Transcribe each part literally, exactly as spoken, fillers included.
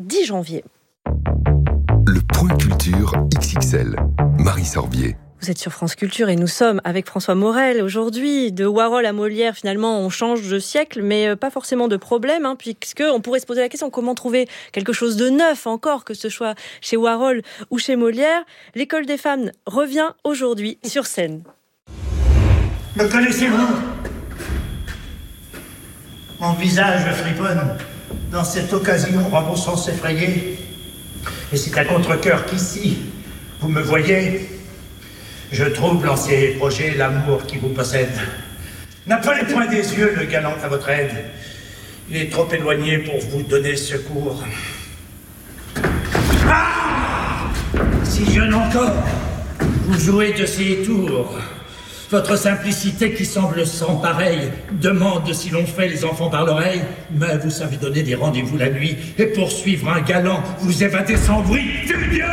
dix janvier. Le Point Culture X X L, Marie Sorbier. Vous êtes sur France Culture et nous sommes avec François Morel. Aujourd'hui, de Warhol à Molière, finalement, on change de siècle, mais pas forcément de problème, hein, puisqu'on pourrait se poser la question, comment trouver quelque chose de neuf encore, que ce soit chez Warhol ou chez Molière. L'École des femmes revient aujourd'hui sur scène. Me connaissez-vous ? Mon visage friponne dans cette occasion rend mon sens effrayé. Et c'est à contre-cœur qu'ici, vous me voyez, je trouble en ces projets l'amour qui vous possède. N'appelez point des yeux le galant à votre aide. Il est trop éloigné pour vous donner secours. Ah ! Si jeune encore, vous jouez de ces tours. Votre simplicité qui semble sans pareil demande si l'on fait les enfants par l'oreille. Mais vous savez donner des rendez-vous la nuit et poursuivre un galant, vous évadez sans bruit du mieux.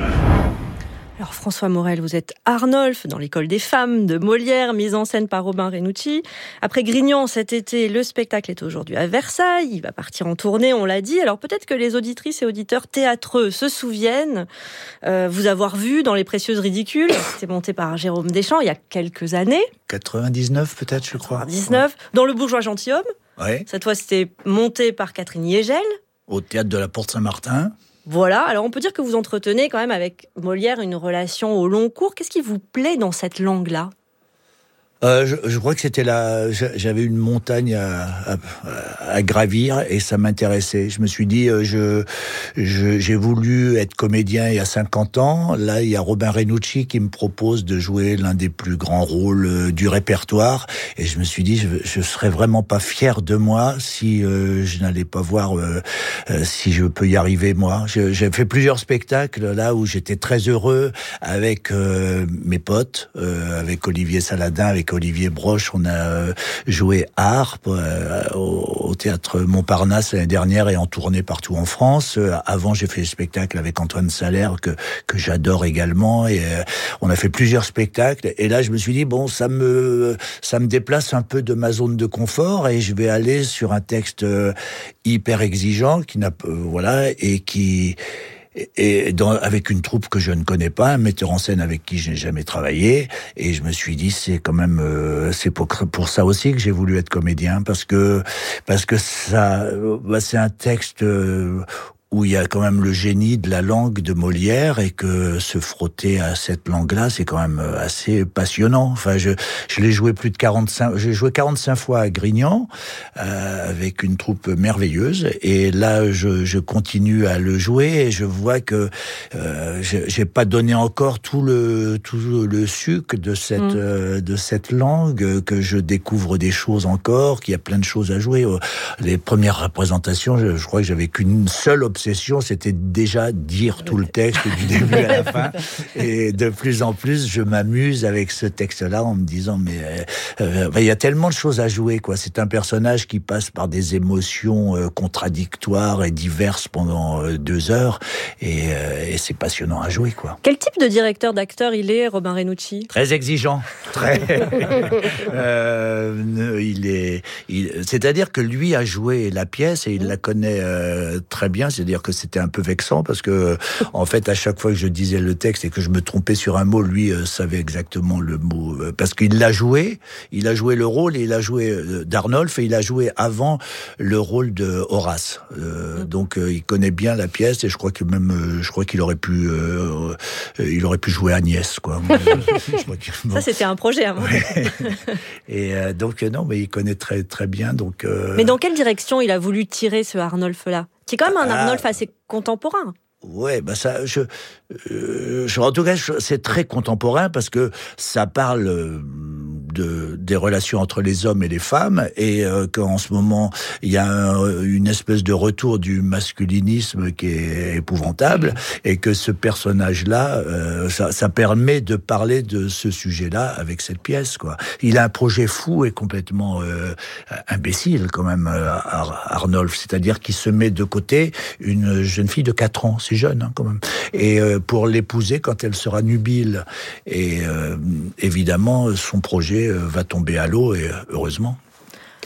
Alors François Morel, vous êtes Arnolphe dans l'École des femmes de Molière, mise en scène par Robin Renucci. Après Grignan cet été, le spectacle est aujourd'hui à Versailles. Il va partir en tournée, on l'a dit. Alors peut-être que les auditrices et auditeurs théâtreux se souviennent euh, vous avoir vu dans Les Précieuses Ridicules. C'était monté par Jérôme Deschamps il y a quelques années. quatre-vingt-dix-neuf peut-être, je crois. quatre-vingt-dix-neuf. Ouais. Dans Le Bourgeois Gentilhomme. Ouais. Cette fois, c'était monté par Catherine Yegel. Au théâtre de la Porte Saint-Martin. Voilà, alors on peut dire que vous entretenez quand même avec Molière une relation au long cours. Qu'est-ce qui vous plaît dans cette langue-là ? Euh, je, je crois que c'était la. J'avais une montagne à, à, à gravir et ça m'intéressait. Je me suis dit, je, je j'ai voulu être comédien il y a cinquante ans. Là, il y a Robin Renucci qui me propose de jouer l'un des plus grands rôles du répertoire. Et je me suis dit, je, je serais vraiment pas fier de moi si euh, je n'allais pas voir euh, euh, si je peux y arriver moi. Je, j'ai fait plusieurs spectacles là où j'étais très heureux avec euh, mes potes, euh, avec Olivier Saladin, avec Olivier Broche, on a joué Harpe euh, au, au théâtre Montparnasse l'année dernière et en tournée partout en France. Euh, avant, j'ai fait le spectacle avec Antoine Salaire que que j'adore également et euh, on a fait plusieurs spectacles. Et là, je me suis dit bon, ça me ça me déplace un peu de ma zone de confort et je vais aller sur un texte euh, hyper exigeant qui n'a euh, voilà et qui et dans, avec une troupe que je ne connais pas, un metteur en scène avec qui je n'ai jamais travaillé, et je me suis dit c'est quand même euh, c'est pour pour ça aussi que j'ai voulu être comédien parce que parce que ça bah, c'est un texte euh, où il y a quand même le génie de la langue de Molière et que se frotter à cette langue-là, c'est quand même assez passionnant. Enfin, je, je l'ai joué plus de quarante-cinq, j'ai joué quarante-cinq fois à Grignan, euh, avec une troupe merveilleuse. Et là, je, je continue à le jouer et je vois que, euh, j'ai pas donné encore tout le, tout le sucre de cette, mmh. euh, de cette langue, que je découvre des choses encore, qu'il y a plein de choses à jouer. Les premières représentations, je, je crois que j'avais qu'une seule obsession, c'était déjà dire tout le texte du début à la fin. Et de plus en plus, je m'amuse avec ce texte-là en me disant, mais euh, euh, il y a tellement de choses à jouer, quoi. C'est un personnage qui passe par des émotions euh, contradictoires et diverses pendant euh, deux heures, et, euh, et c'est passionnant à jouer, quoi. Quel type de directeur, d'acteur il est, Robin Renucci ? Très exigeant, très. euh, il est, il... c'est-à-dire que lui a joué la pièce et il la connaît euh, très bien. C'est C'est-à-dire que c'était un peu vexant parce que, en fait, à chaque fois que je disais le texte et que je me trompais sur un mot, lui euh, savait exactement le mot. Euh, parce qu'il l'a joué, il a joué le rôle, et il a joué euh, d'Arnolphe et il a joué avant le rôle de Horace. Euh, donc, euh, il connaît bien la pièce et je crois que même, euh, je crois qu'il aurait pu, euh, euh, il aurait pu jouer Agnès, quoi. je crois que, bon. Ça, c'était un projet, hein. Ouais. Et euh, donc, non, mais il connaît très, très bien. Donc. Euh... Mais dans quelle direction il a voulu tirer ce Arnolphe-là ? Qui est quand même un Arnolphe ah, assez contemporain. Ouais, bah ça, je, euh, je, en tout cas, je, c'est très contemporain parce que ça parle de des relations entre les hommes et les femmes, et euh, qu'en ce moment il y a un, une espèce de retour du masculinisme qui est épouvantable, et que ce personnage-là, euh, ça, ça permet de parler de ce sujet-là avec cette pièce, quoi. Il a un projet fou et complètement euh, imbécile quand même, Ar- Arnolphe, c'est-à-dire qu'il se met de côté une jeune fille de quatre ans. C'est jeune, hein, quand même. Et euh, pour l'épouser quand elle sera nubile. Et euh, évidemment, son projet euh, va tomber à l'eau, et euh, heureusement.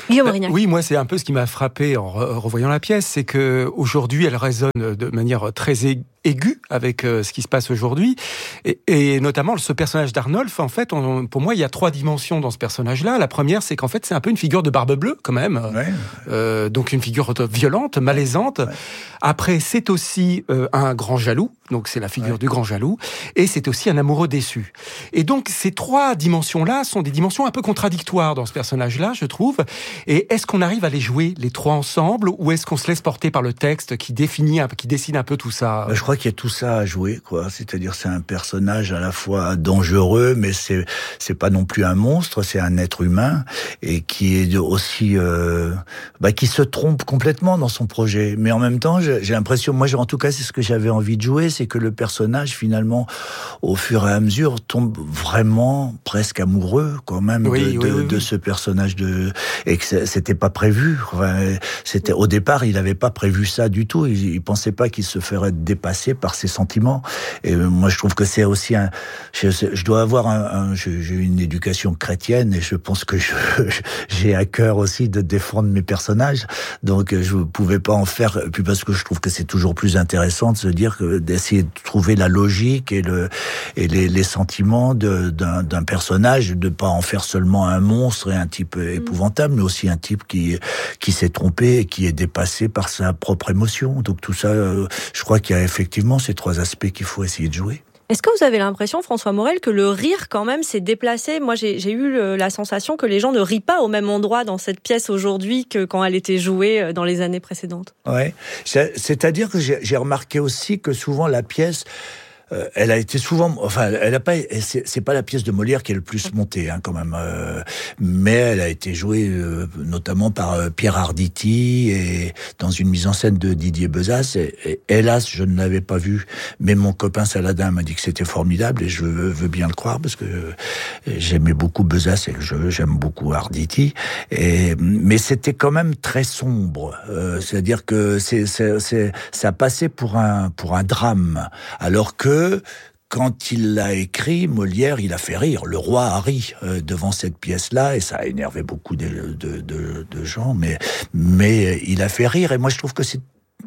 Guillaume Aurignac. Oui, moi, c'est un peu ce qui m'a frappé en re- revoyant la pièce, c'est que aujourd'hui, elle résonne de manière très aiguë avec euh, ce qui se passe aujourd'hui, et, et notamment ce personnage d'Arnolphe. En fait, on, pour moi, il y a trois dimensions dans ce personnage-là. La première, c'est qu'en fait, c'est un peu une figure de Barbe Bleue, quand même. Ouais. Euh, donc une figure violente, malaisante. Ouais. Après, c'est aussi euh, un grand jaloux. Donc c'est la figure ouais. du grand jaloux. Et c'est aussi un amoureux déçu. Et donc ces trois dimensions-là sont des dimensions un peu contradictoires dans ce personnage-là, je trouve. Et est-ce qu'on arrive à les jouer les trois ensemble, ou est-ce qu'on se laisse porter par le texte qui définit, un peu, qui dessine un peu tout ça? Je crois qu'il y a tout ça à jouer, quoi. C'est-à-dire, c'est un personnage à la fois dangereux, mais c'est c'est pas non plus un monstre, c'est un être humain, et qui est aussi euh, bah, qui se trompe complètement dans son projet. Mais en même temps, j'ai, j'ai l'impression, moi, en tout cas, c'est ce que j'avais envie de jouer, c'est que le personnage, finalement, au fur et à mesure, tombe vraiment presque amoureux, quand même, oui, de, oui, de, oui, de oui. ce personnage de, et que c'était pas prévu. Enfin, c'était au départ, il n'avait pas prévu ça du tout. Il, il pensait pas qu'il se ferait dépasser par ses sentiments. Et moi, je trouve que c'est aussi un. Je, je dois avoir un. un j'ai une éducation chrétienne et je pense que je, j'ai à cœur aussi de défendre mes personnages. Donc, je pouvais pas en faire. Puis parce que je trouve que c'est toujours plus intéressant de se dire que d'essayer de trouver la logique et le et les, les sentiments de, d'un, d'un personnage, de pas en faire seulement un monstre et un type épouvantable, mais aussi un type qui qui s'est trompé et qui est dépassé par sa propre émotion. Donc tout ça, euh, je crois qu'il y a effectivement ces trois aspects qu'il faut essayer de jouer. Est-ce que vous avez l'impression, François Morel, que le rire, quand même, s'est déplacé? Moi, j'ai, j'ai eu le, la sensation que les gens ne rient pas au même endroit dans cette pièce aujourd'hui que quand elle était jouée dans les années précédentes. Ouais. C'est, c'est-à-dire que j'ai, j'ai remarqué aussi que souvent la pièce... Euh, elle a été souvent, enfin, elle a pas, c'est, c'est pas la pièce de Molière qui est le plus montée, hein, quand même. Euh, mais elle a été jouée euh, notamment par euh, Pierre Arditi et dans une mise en scène de Didier Bezas. Et, et, hélas, je ne l'avais pas vue, mais mon copain Saladin m'a dit que c'était formidable et je veux, veux bien le croire parce que j'aimais beaucoup Bezas et que je, j'aime beaucoup Arditi. Et mais c'était quand même très sombre. Euh, c'est-à-dire que c'est, c'est, c'est, ça passait pour un pour un drame, alors que quand il l'a écrit, Molière, il a fait rire. Le roi a ri euh, devant cette pièce-là, et ça a énervé beaucoup de, de, de, de gens, mais, mais il a fait rire. Et moi, je trouve que c'est...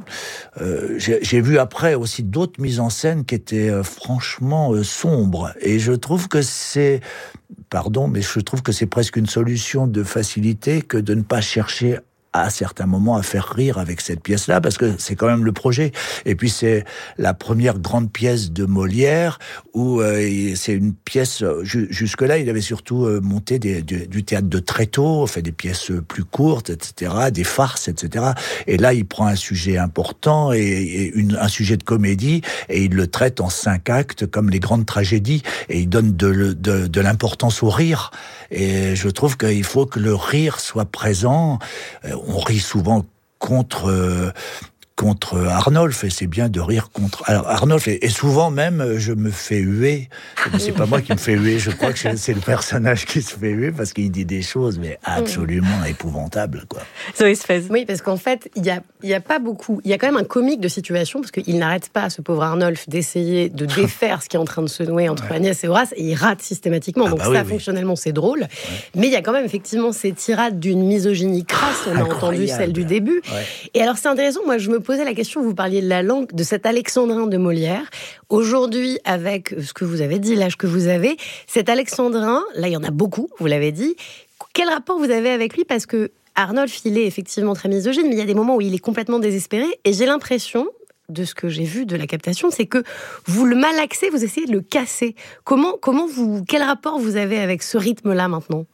Euh, j'ai, j'ai vu après aussi d'autres mises en scène qui étaient euh, franchement euh, sombres. Et je trouve que c'est... Pardon, mais je trouve que c'est presque une solution de facilité que de ne pas chercher à certains moments à faire rire avec cette pièce-là, parce que c'est quand même le projet. Et puis c'est la première grande pièce de Molière, où euh, c'est une pièce, ju- jusque-là, il avait surtout euh, monté des, du, du théâtre de tréteau, fait des pièces plus courtes, et cetera, des farces, et cetera. Et là, il prend un sujet important, et, et une, un sujet de comédie, et il le traite en cinq actes, comme les grandes tragédies, et il donne de, de, de l'importance au rire. Et je trouve qu'il faut que le rire soit présent. On rit souvent contre euh, contre Arnolphe, et c'est bien de rire contre... Alors Arnolphe, et souvent même, je me fais huer, mais c'est pas moi qui me fais huer, je crois que c'est le personnage qui se fait huer, parce qu'il dit des choses, mais absolument épouvantables, quoi. Zoé Sfez. Oui, parce qu'en fait, il y a, il y a pas beaucoup... Il y a quand même un comique de situation, parce qu'il n'arrête pas, ce pauvre Arnolphe, d'essayer de défaire ce qui est en train de se nouer entre ouais. Agnès et Horace, et il rate systématiquement, ah donc bah ça, oui, fonctionnellement, oui. c'est drôle. Ouais. Mais il y a quand même, effectivement, ces tirades d'une misogynie crasse, on a entendu celle du début. Ouais. Et alors, c'est intéressant, moi, je me posais la question, vous parliez de la langue, de cet alexandrin de Molière. Aujourd'hui, avec ce que vous avez dit, l'âge que vous avez, cet alexandrin, là, il y en a beaucoup, vous l'avez dit. Quel rapport vous avez avec lui? Parce que Arnolphe, il est effectivement très misogyne, mais il y a des moments où il est complètement désespéré. Et j'ai l'impression, de ce que j'ai vu de la captation, c'est que vous le malaxez, vous essayez de le casser. Comment, comment vous, quel rapport vous avez avec ce rythme-là maintenant?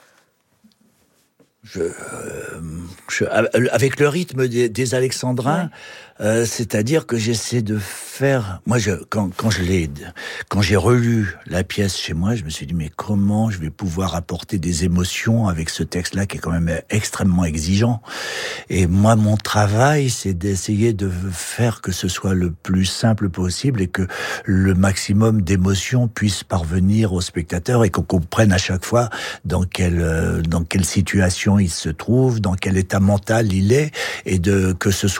Je, euh, je, avec le rythme des, des alexandrins, ouais. euh, c'est-à-dire que j'essaie de faire... Moi, je, quand, quand je l'ai, quand j'ai relu la pièce chez moi, je me suis dit, mais comment je vais pouvoir apporter des émotions avec ce texte-là qui est quand même extrêmement exigeant. Et moi, mon travail, c'est d'essayer de faire que ce soit le plus simple possible et que le maximum d'émotions puisse parvenir au spectateur et qu'on comprenne à chaque fois dans quelle, dans quelle situation il se trouve, dans quel état mental il est, et de que ce soit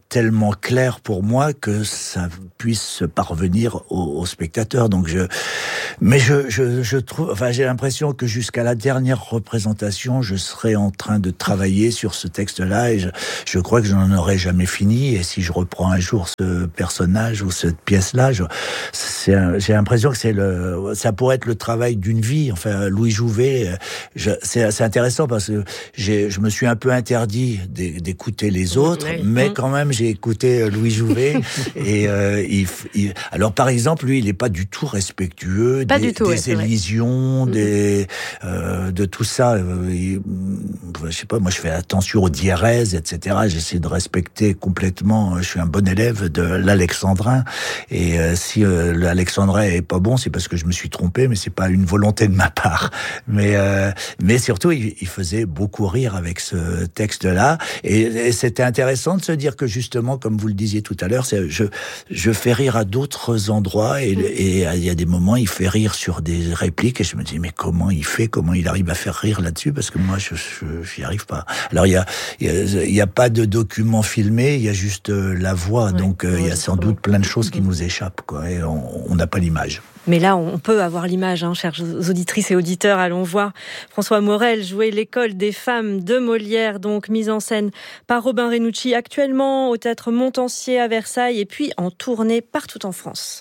tellement clair pour moi que ça puisse parvenir aux, aux spectateurs. Donc je, mais je, je, je trouve, enfin, j'ai l'impression que jusqu'à la dernière représentation, je serai en train de travailler sur ce texte-là et je, je crois que je n'en aurai jamais fini. Et si je reprends un jour ce personnage ou cette pièce-là, je, c'est un, j'ai l'impression que c'est le, ça pourrait être le travail d'une vie. Enfin, Louis Jouvet, je, c'est, c'est intéressant parce que j'ai, je me suis un peu interdit d'écouter les autres, oui. mais quand même j'ai écouté Louis Jouvet et euh, il, il, alors par exemple lui il n'est pas du tout respectueux pas des, du tout, des ouais, élisions, mmh. des euh, de tout ça. Il, je sais pas, moi je fais attention aux diérèses, et cetera. J'essaie de respecter complètement. Je suis un bon élève de l'alexandrin et euh, si euh, l'alexandrin est pas bon, c'est parce que je me suis trompé, mais c'est pas une volonté de ma part. Mais euh, mais surtout il, il faisait beaucoup rire avec ce texte-là et, et c'était intéressant de se dire que justement, comme vous le disiez tout à l'heure, c'est, je, je fais rire à d'autres endroits et, et il y a des moments, il fait rire sur des répliques et je me dis, mais comment il fait, comment il arrive à faire rire là-dessus parce que moi, je, je j'y arrive pas. Alors, il y a, il y a, il y a pas de document filmé, il y a juste la voix, ouais, donc euh, il y a sans doute plein de choses qui nous échappent, quoi, et on n'a pas l'image. Mais là, on peut avoir l'image, hein, chères auditrices et auditeurs. Allons voir François Morel jouer l'école des femmes de Molière, donc mise en scène par Robin Renucci, actuellement au Théâtre Montansier à Versailles et puis en tournée partout en France.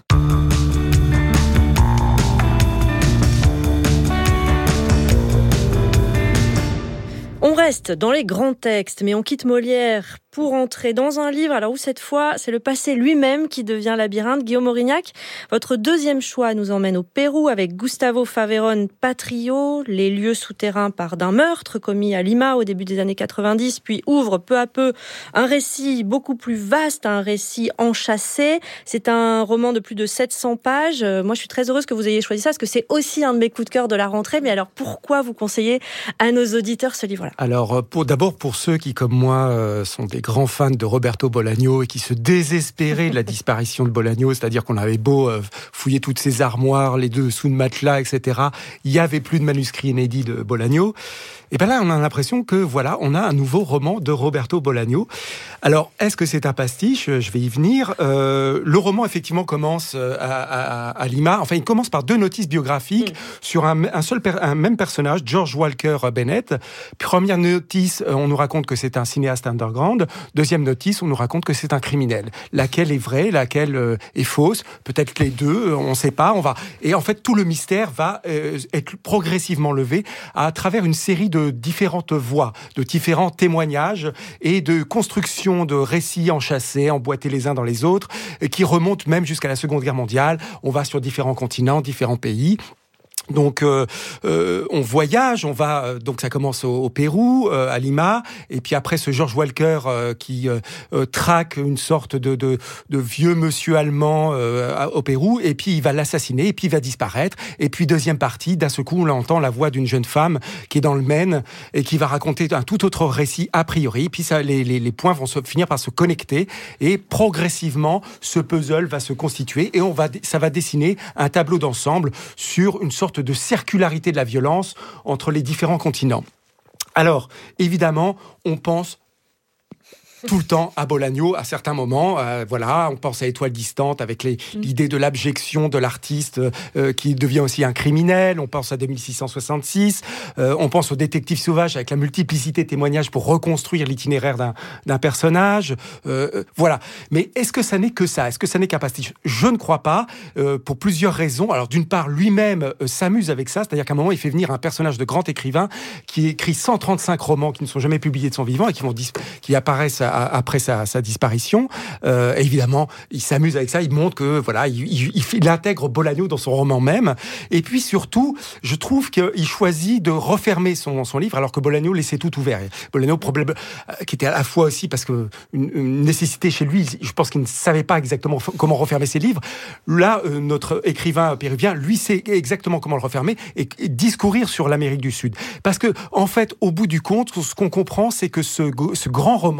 On reste dans les grands textes, mais on quitte Molière pour entrer dans un livre, alors où cette fois, c'est le passé lui-même qui devient labyrinthe. Guillaume Aurignac, votre deuxième choix nous emmène au Pérou avec Gustavo Faverón Patrillo. Les lieux souterrains partent d'un meurtre commis à Lima au début des années quatre-vingt-dix, puis ouvre peu à peu un récit beaucoup plus vaste, un récit enchâssé. C'est un roman de plus de sept cents pages. Moi, je suis très heureuse que vous ayez choisi ça, parce que c'est aussi un de mes coups de cœur de la rentrée. Mais alors, pourquoi vous conseillez à nos auditeurs ce livre-là ? Alors, pour, d'abord, pour ceux qui, comme moi, euh, sont des grands fans de Roberto Bolaño et qui se désespéraient de la disparition de Bolaño, c'est-à-dire qu'on avait beau euh, fouiller toutes ses armoires, les dessous de matelas, et cetera, il n'y avait plus de manuscrits inédits de Bolaño. Et bien là, on a l'impression que, voilà, on a un nouveau roman de Roberto Bolaño. Alors, est-ce que c'est un pastiche ? Je vais y venir. Euh, le roman, effectivement, commence à, à, à Lima. Enfin, il commence par deux notices biographiques mmh. sur un, un seul, un même personnage, George Walker Bennett. Première notice, on nous raconte que c'est un cinéaste underground. Deuxième notice, on nous raconte que c'est un criminel. Laquelle est vraie, laquelle est fausse ? Peut-être les deux, on ne sait pas. On va... Et en fait, tout le mystère va euh, être progressivement levé à travers une série de différentes voix, de différents témoignages et de construction de récits enchâssés, emboîtés les uns dans les autres, qui remontent même jusqu'à la Seconde Guerre mondiale. On va sur différents continents, différents pays. Donc euh, euh, on voyage, on va euh, donc ça commence au, au Pérou, euh, à Lima, et puis après ce George Walker euh, qui euh, euh, traque une sorte de, de, de vieux monsieur allemand euh, au Pérou, et puis il va l'assassiner, et puis il va disparaître, et puis deuxième partie, d'un seul coup on entend la voix d'une jeune femme qui est dans le Maine et qui va raconter un tout autre récit a priori, puis ça, les, les, les points vont se, finir par se connecter, et progressivement ce puzzle va se constituer, et on va, ça va dessiner un tableau d'ensemble sur une sorte de circularité de la violence entre les différents continents. Alors, évidemment, on pense tout le temps à Bolaño à certains moments. Euh, voilà, on pense à Étoile distante avec les, mmh. l'idée de l'abjection de l'artiste euh, qui devient aussi un criminel. On pense à deux mille six cent soixante-six. Euh, on pense au Détective sauvage avec la multiplicité de témoignages pour reconstruire l'itinéraire d'un, d'un personnage. Euh, voilà. Mais est-ce que ça n'est que ça ? Est-ce que ça n'est qu'un pastiche ? Je ne crois pas, euh, pour plusieurs raisons. Alors, d'une part, lui-même euh, s'amuse avec ça. C'est-à-dire qu'à un moment, il fait venir un personnage de grand écrivain qui écrit cent trente-cinq romans qui ne sont jamais publiés de son vivant et qui, vont dis- qui apparaissent à après sa, sa disparition. Euh, évidemment, il s'amuse avec ça, il montre que voilà, il, il, il intègre Bolaño dans son roman même. Et puis surtout, je trouve qu'il choisit de refermer son, son livre, alors que Bolaño laissait tout ouvert. Bolaño, problème euh, qui était à la fois aussi parce que une, une nécessité chez lui, je pense qu'il ne savait pas exactement f- comment refermer ses livres. Là, euh, notre écrivain péruvien, lui, sait exactement comment le refermer et, et discourir sur l'Amérique du Sud. Parce que, en fait, au bout du compte, ce qu'on comprend, c'est que ce, ce grand roman-là,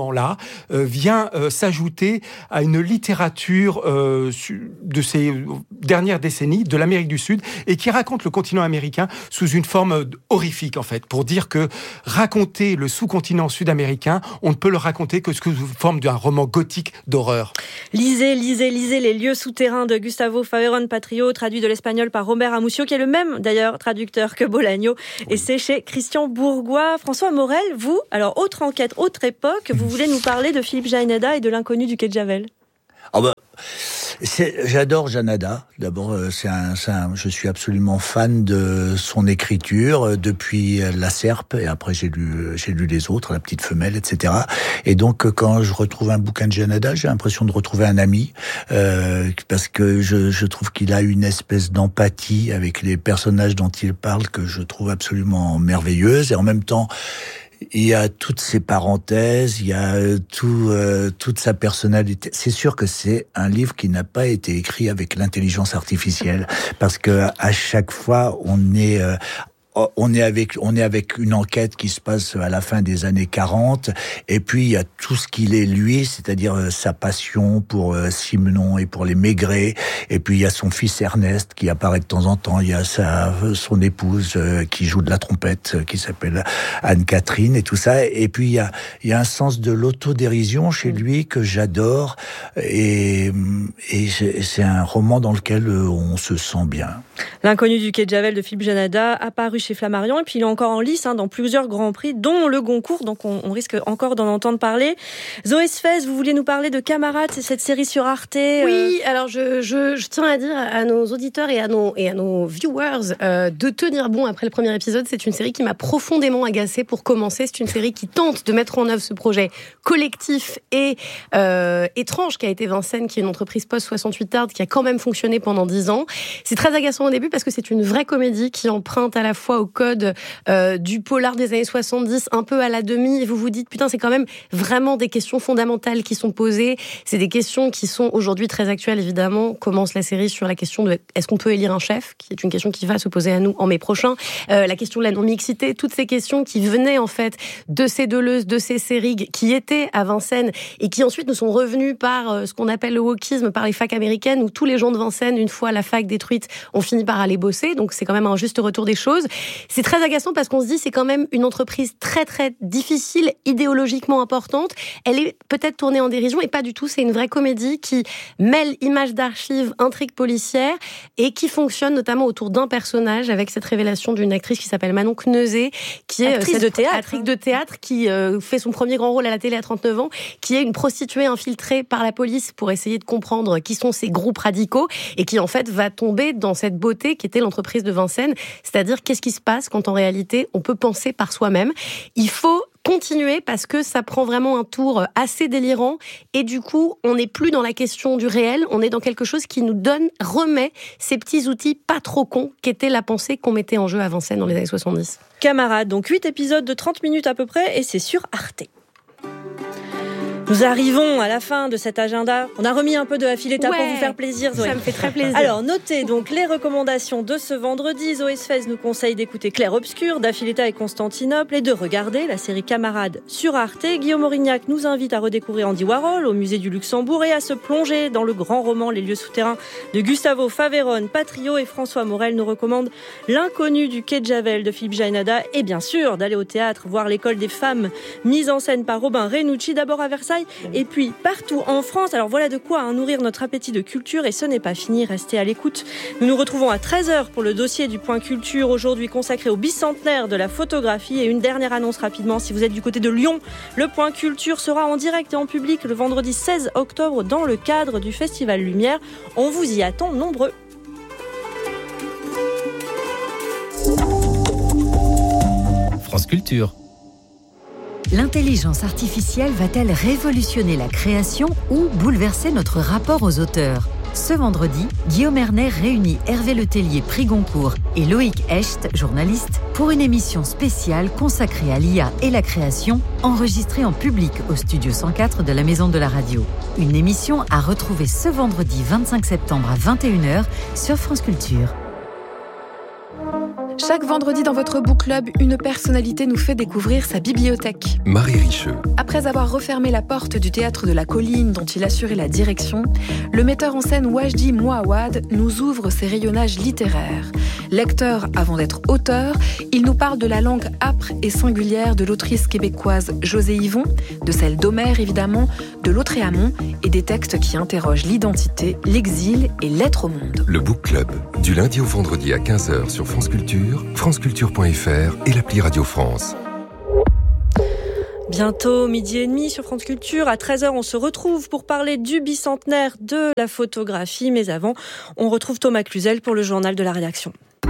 euh, vient euh, s'ajouter à une littérature euh, de ces dernières décennies de l'Amérique du Sud et qui raconte le continent américain sous une forme horrifique, en fait, pour dire que raconter le sous-continent sud-américain, on ne peut le raconter que sous forme d'un roman gothique d'horreur. Lisez, lisez, lisez Les lieux souterrains de Gustavo Faverón Patrio, traduit de l'espagnol par Robert Amucio, qui est le même, d'ailleurs, traducteur que Bolaño. Oui. Et c'est chez Christian Bourgois. François Morel, vous, alors, autre enquête, autre époque, vous voulez nous parler de Philippe Jaénada et de l'inconnu du quai de Javel. Oh bah, c'est, j'adore Jaénada. D'abord, c'est un, c'est un, je suis absolument fan de son écriture depuis La Serpe, et après j'ai lu, j'ai lu les autres, La Petite Femelle, et cetera. Et donc, quand je retrouve un bouquin de Jaénada, j'ai l'impression de retrouver un ami, euh, parce que je, je trouve qu'il a une espèce d'empathie avec les personnages dont il parle que je trouve absolument merveilleuse, et en même temps, il y a toutes ces parenthèses, il y a tout, euh, toute sa personnalité. C'est sûr que c'est un livre qui n'a pas été écrit avec l'intelligence artificielle, parce que à chaque fois, on est euh, on est avec on est avec une enquête qui se passe à la fin des années quarante, et puis il y a tout ce qu'il est lui, c'est-à-dire euh, sa passion pour euh, Simenon et pour les Maigret, et puis il y a son fils Ernest qui apparaît de temps en temps, il y a sa son épouse euh, qui joue de la trompette, euh, qui s'appelle Anne-Catherine, et tout ça, et puis il y a il y a un sens de l'autodérision chez lui que j'adore, et et c'est un roman dans lequel on se sent bien. L'inconnu du quai de Javel de Philippe Jaénada, apparu chez Flammarion, et puis il est encore en lice hein, dans plusieurs grands prix, dont le Goncourt, donc on, on risque encore d'en entendre parler. Zoé Sfez, vous vouliez nous parler de Camarades, c'est cette série sur Arte. euh... Oui, alors je, je, je tiens à dire à nos auditeurs et à nos, et à nos viewers euh, de tenir bon après le premier épisode. C'est une série qui m'a profondément agacée pour commencer. C'est une série qui tente de mettre en œuvre ce projet collectif et euh, étrange qu'a été Vincennes, qui est une entreprise post soixante-huit Tardes qui a quand même fonctionné pendant dix ans. C'est très agaçant au début parce que c'est une vraie comédie qui emprunte à la fois au code euh, du polar des années soixante-dix, un peu à la demi, et vous vous dites, putain, c'est quand même vraiment des questions fondamentales qui sont posées. C'est des questions qui sont aujourd'hui très actuelles, évidemment. Commence la série sur la question de est-ce qu'on peut élire un chef, qui est une question qui va se poser à nous en mai prochain. Euh, la question de la non-mixité, toutes ces questions qui venaient en fait de ces Deleuze, de ces Seyrig, qui étaient à Vincennes et qui ensuite nous sont revenus par euh, ce qu'on appelle le wokisme, par les facs américaines, où tous les gens de Vincennes, une fois la fac détruite, ont fini par aller bosser. Donc c'est quand même un juste retour des choses. C'est très agaçant parce qu'on se dit c'est quand même une entreprise très très difficile, idéologiquement importante. Elle est peut-être tournée en dérision et pas du tout. C'est une vraie comédie qui mêle images d'archives, intrigues policières et qui fonctionne notamment autour d'un personnage avec cette révélation d'une actrice qui s'appelle Manon Kneuzé, qui est actrice de théâtre, actrice de théâtre qui euh, fait son premier grand rôle à la télé à trente-neuf ans, qui est une prostituée infiltrée par la police pour essayer de comprendre qui sont ces groupes radicaux et qui en fait va tomber dans cette beauté qui était l'entreprise de Vincennes, c'est-à-dire qu'est-ce qui se passe quand en réalité on peut penser par soi-même. Il faut continuer parce que ça prend vraiment un tour assez délirant et du coup on n'est plus dans la question du réel, on est dans quelque chose qui nous donne, remet ces petits outils pas trop cons qu'était la pensée qu'on mettait en jeu à Vincennes dans les années soixante-dix. Camarades, donc huit épisodes de trente minutes à peu près et c'est sur Arte. Nous arrivons à la fin de cet agenda. On a remis un peu de Affiletta ouais, pour vous faire plaisir, Zoé. Ça me fait très plaisir. Alors, notez donc les recommandations de ce vendredi. Zoé Sfez nous conseille d'écouter Clair Obscur d'Affiletta et Constantinople et de regarder la série Camarades sur Arte. Guillaume Aurignac nous invite à redécouvrir Andy Warhol au musée du Luxembourg et à se plonger dans le grand roman Les lieux souterrains de Gustavo Faverón Patrio, et François Morel nous recommande L'inconnu du quai de Javel de Philippe Jaénada et bien sûr d'aller au théâtre voir l'École des femmes mise en scène par Robin Renucci, d'abord à Versailles et puis partout en France. Alors voilà de quoi hein, nourrir notre appétit de culture, et ce n'est pas fini, restez à l'écoute. Nous nous retrouvons à treize heures pour le dossier du Point Culture, aujourd'hui consacré au bicentenaire de la photographie. Et une dernière annonce rapidement, si vous êtes du côté de Lyon, le Point Culture sera en direct et en public le vendredi seize octobre dans le cadre du Festival Lumière. On vous y attend nombreux. France Culture. L'intelligence artificielle va-t-elle révolutionner la création ou bouleverser notre rapport aux auteurs ? Ce vendredi, Guillaume Erner réunit Hervé Letellier, prix Goncourt, et Loïc Hecht, journaliste, pour une émission spéciale consacrée à l'I A et la création, enregistrée en public au studio cent quatre de la Maison de la Radio. Une émission à retrouver ce vendredi vingt-cinq septembre à vingt et une heures sur France Culture. Chaque vendredi dans votre book club, une personnalité nous fait découvrir sa bibliothèque. Marie Richeux. Après avoir refermé la porte du théâtre de la Colline dont il assurait la direction, le metteur en scène Wajdi Mouawad nous ouvre ses rayonnages littéraires. Lecteur avant d'être auteur, il nous parle de la langue âpre et singulière de l'autrice québécoise José Yvon, de celle d'Homère évidemment, de Lautréamont et des textes qui interrogent l'identité, l'exil et l'être au monde. Le Book Club, du lundi au vendredi à quinze heures sur France Culture, franceculture point f r et l'appli Radio France. Bientôt midi et demi sur France Culture. À treize heures, on se retrouve pour parler du bicentenaire de la photographie. Mais avant, on retrouve Thomas Cluzel pour le journal de la rédaction.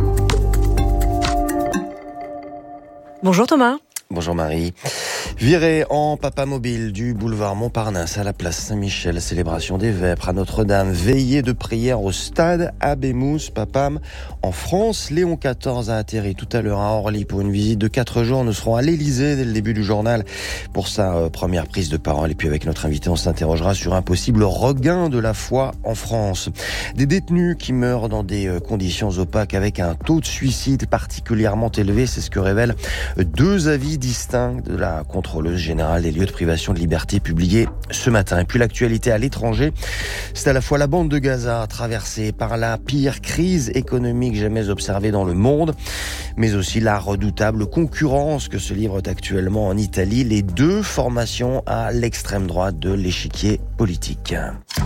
Bonjour Thomas. Bonjour Marie. Viré en papa mobile du boulevard Montparnasse à la place Saint-Michel, célébration des Vêpres à Notre-Dame, veillée de prière au stade Abemous Papam. En France, Léon quatorze a atterri tout à l'heure à Orly pour une visite de quatre jours. Nous serons à l'Élysée dès le début du journal pour sa euh, première prise de parole. Et puis avec notre invité, on s'interrogera sur un possible regain de la foi en France. Des détenus qui meurent dans des euh, conditions opaques avec un taux de suicide particulièrement élevé. C'est ce que révèlent euh, deux avis distincts de la contrôleuse générale des lieux de privation de liberté publiée ce matin. Et puis l'actualité à l'étranger, c'est à la fois la bande de Gaza traversée par la pire crise économique jamais observée dans le monde, mais aussi la redoutable concurrence que se livrent actuellement en Italie les deux formations à l'extrême droite de l'échiquier politique.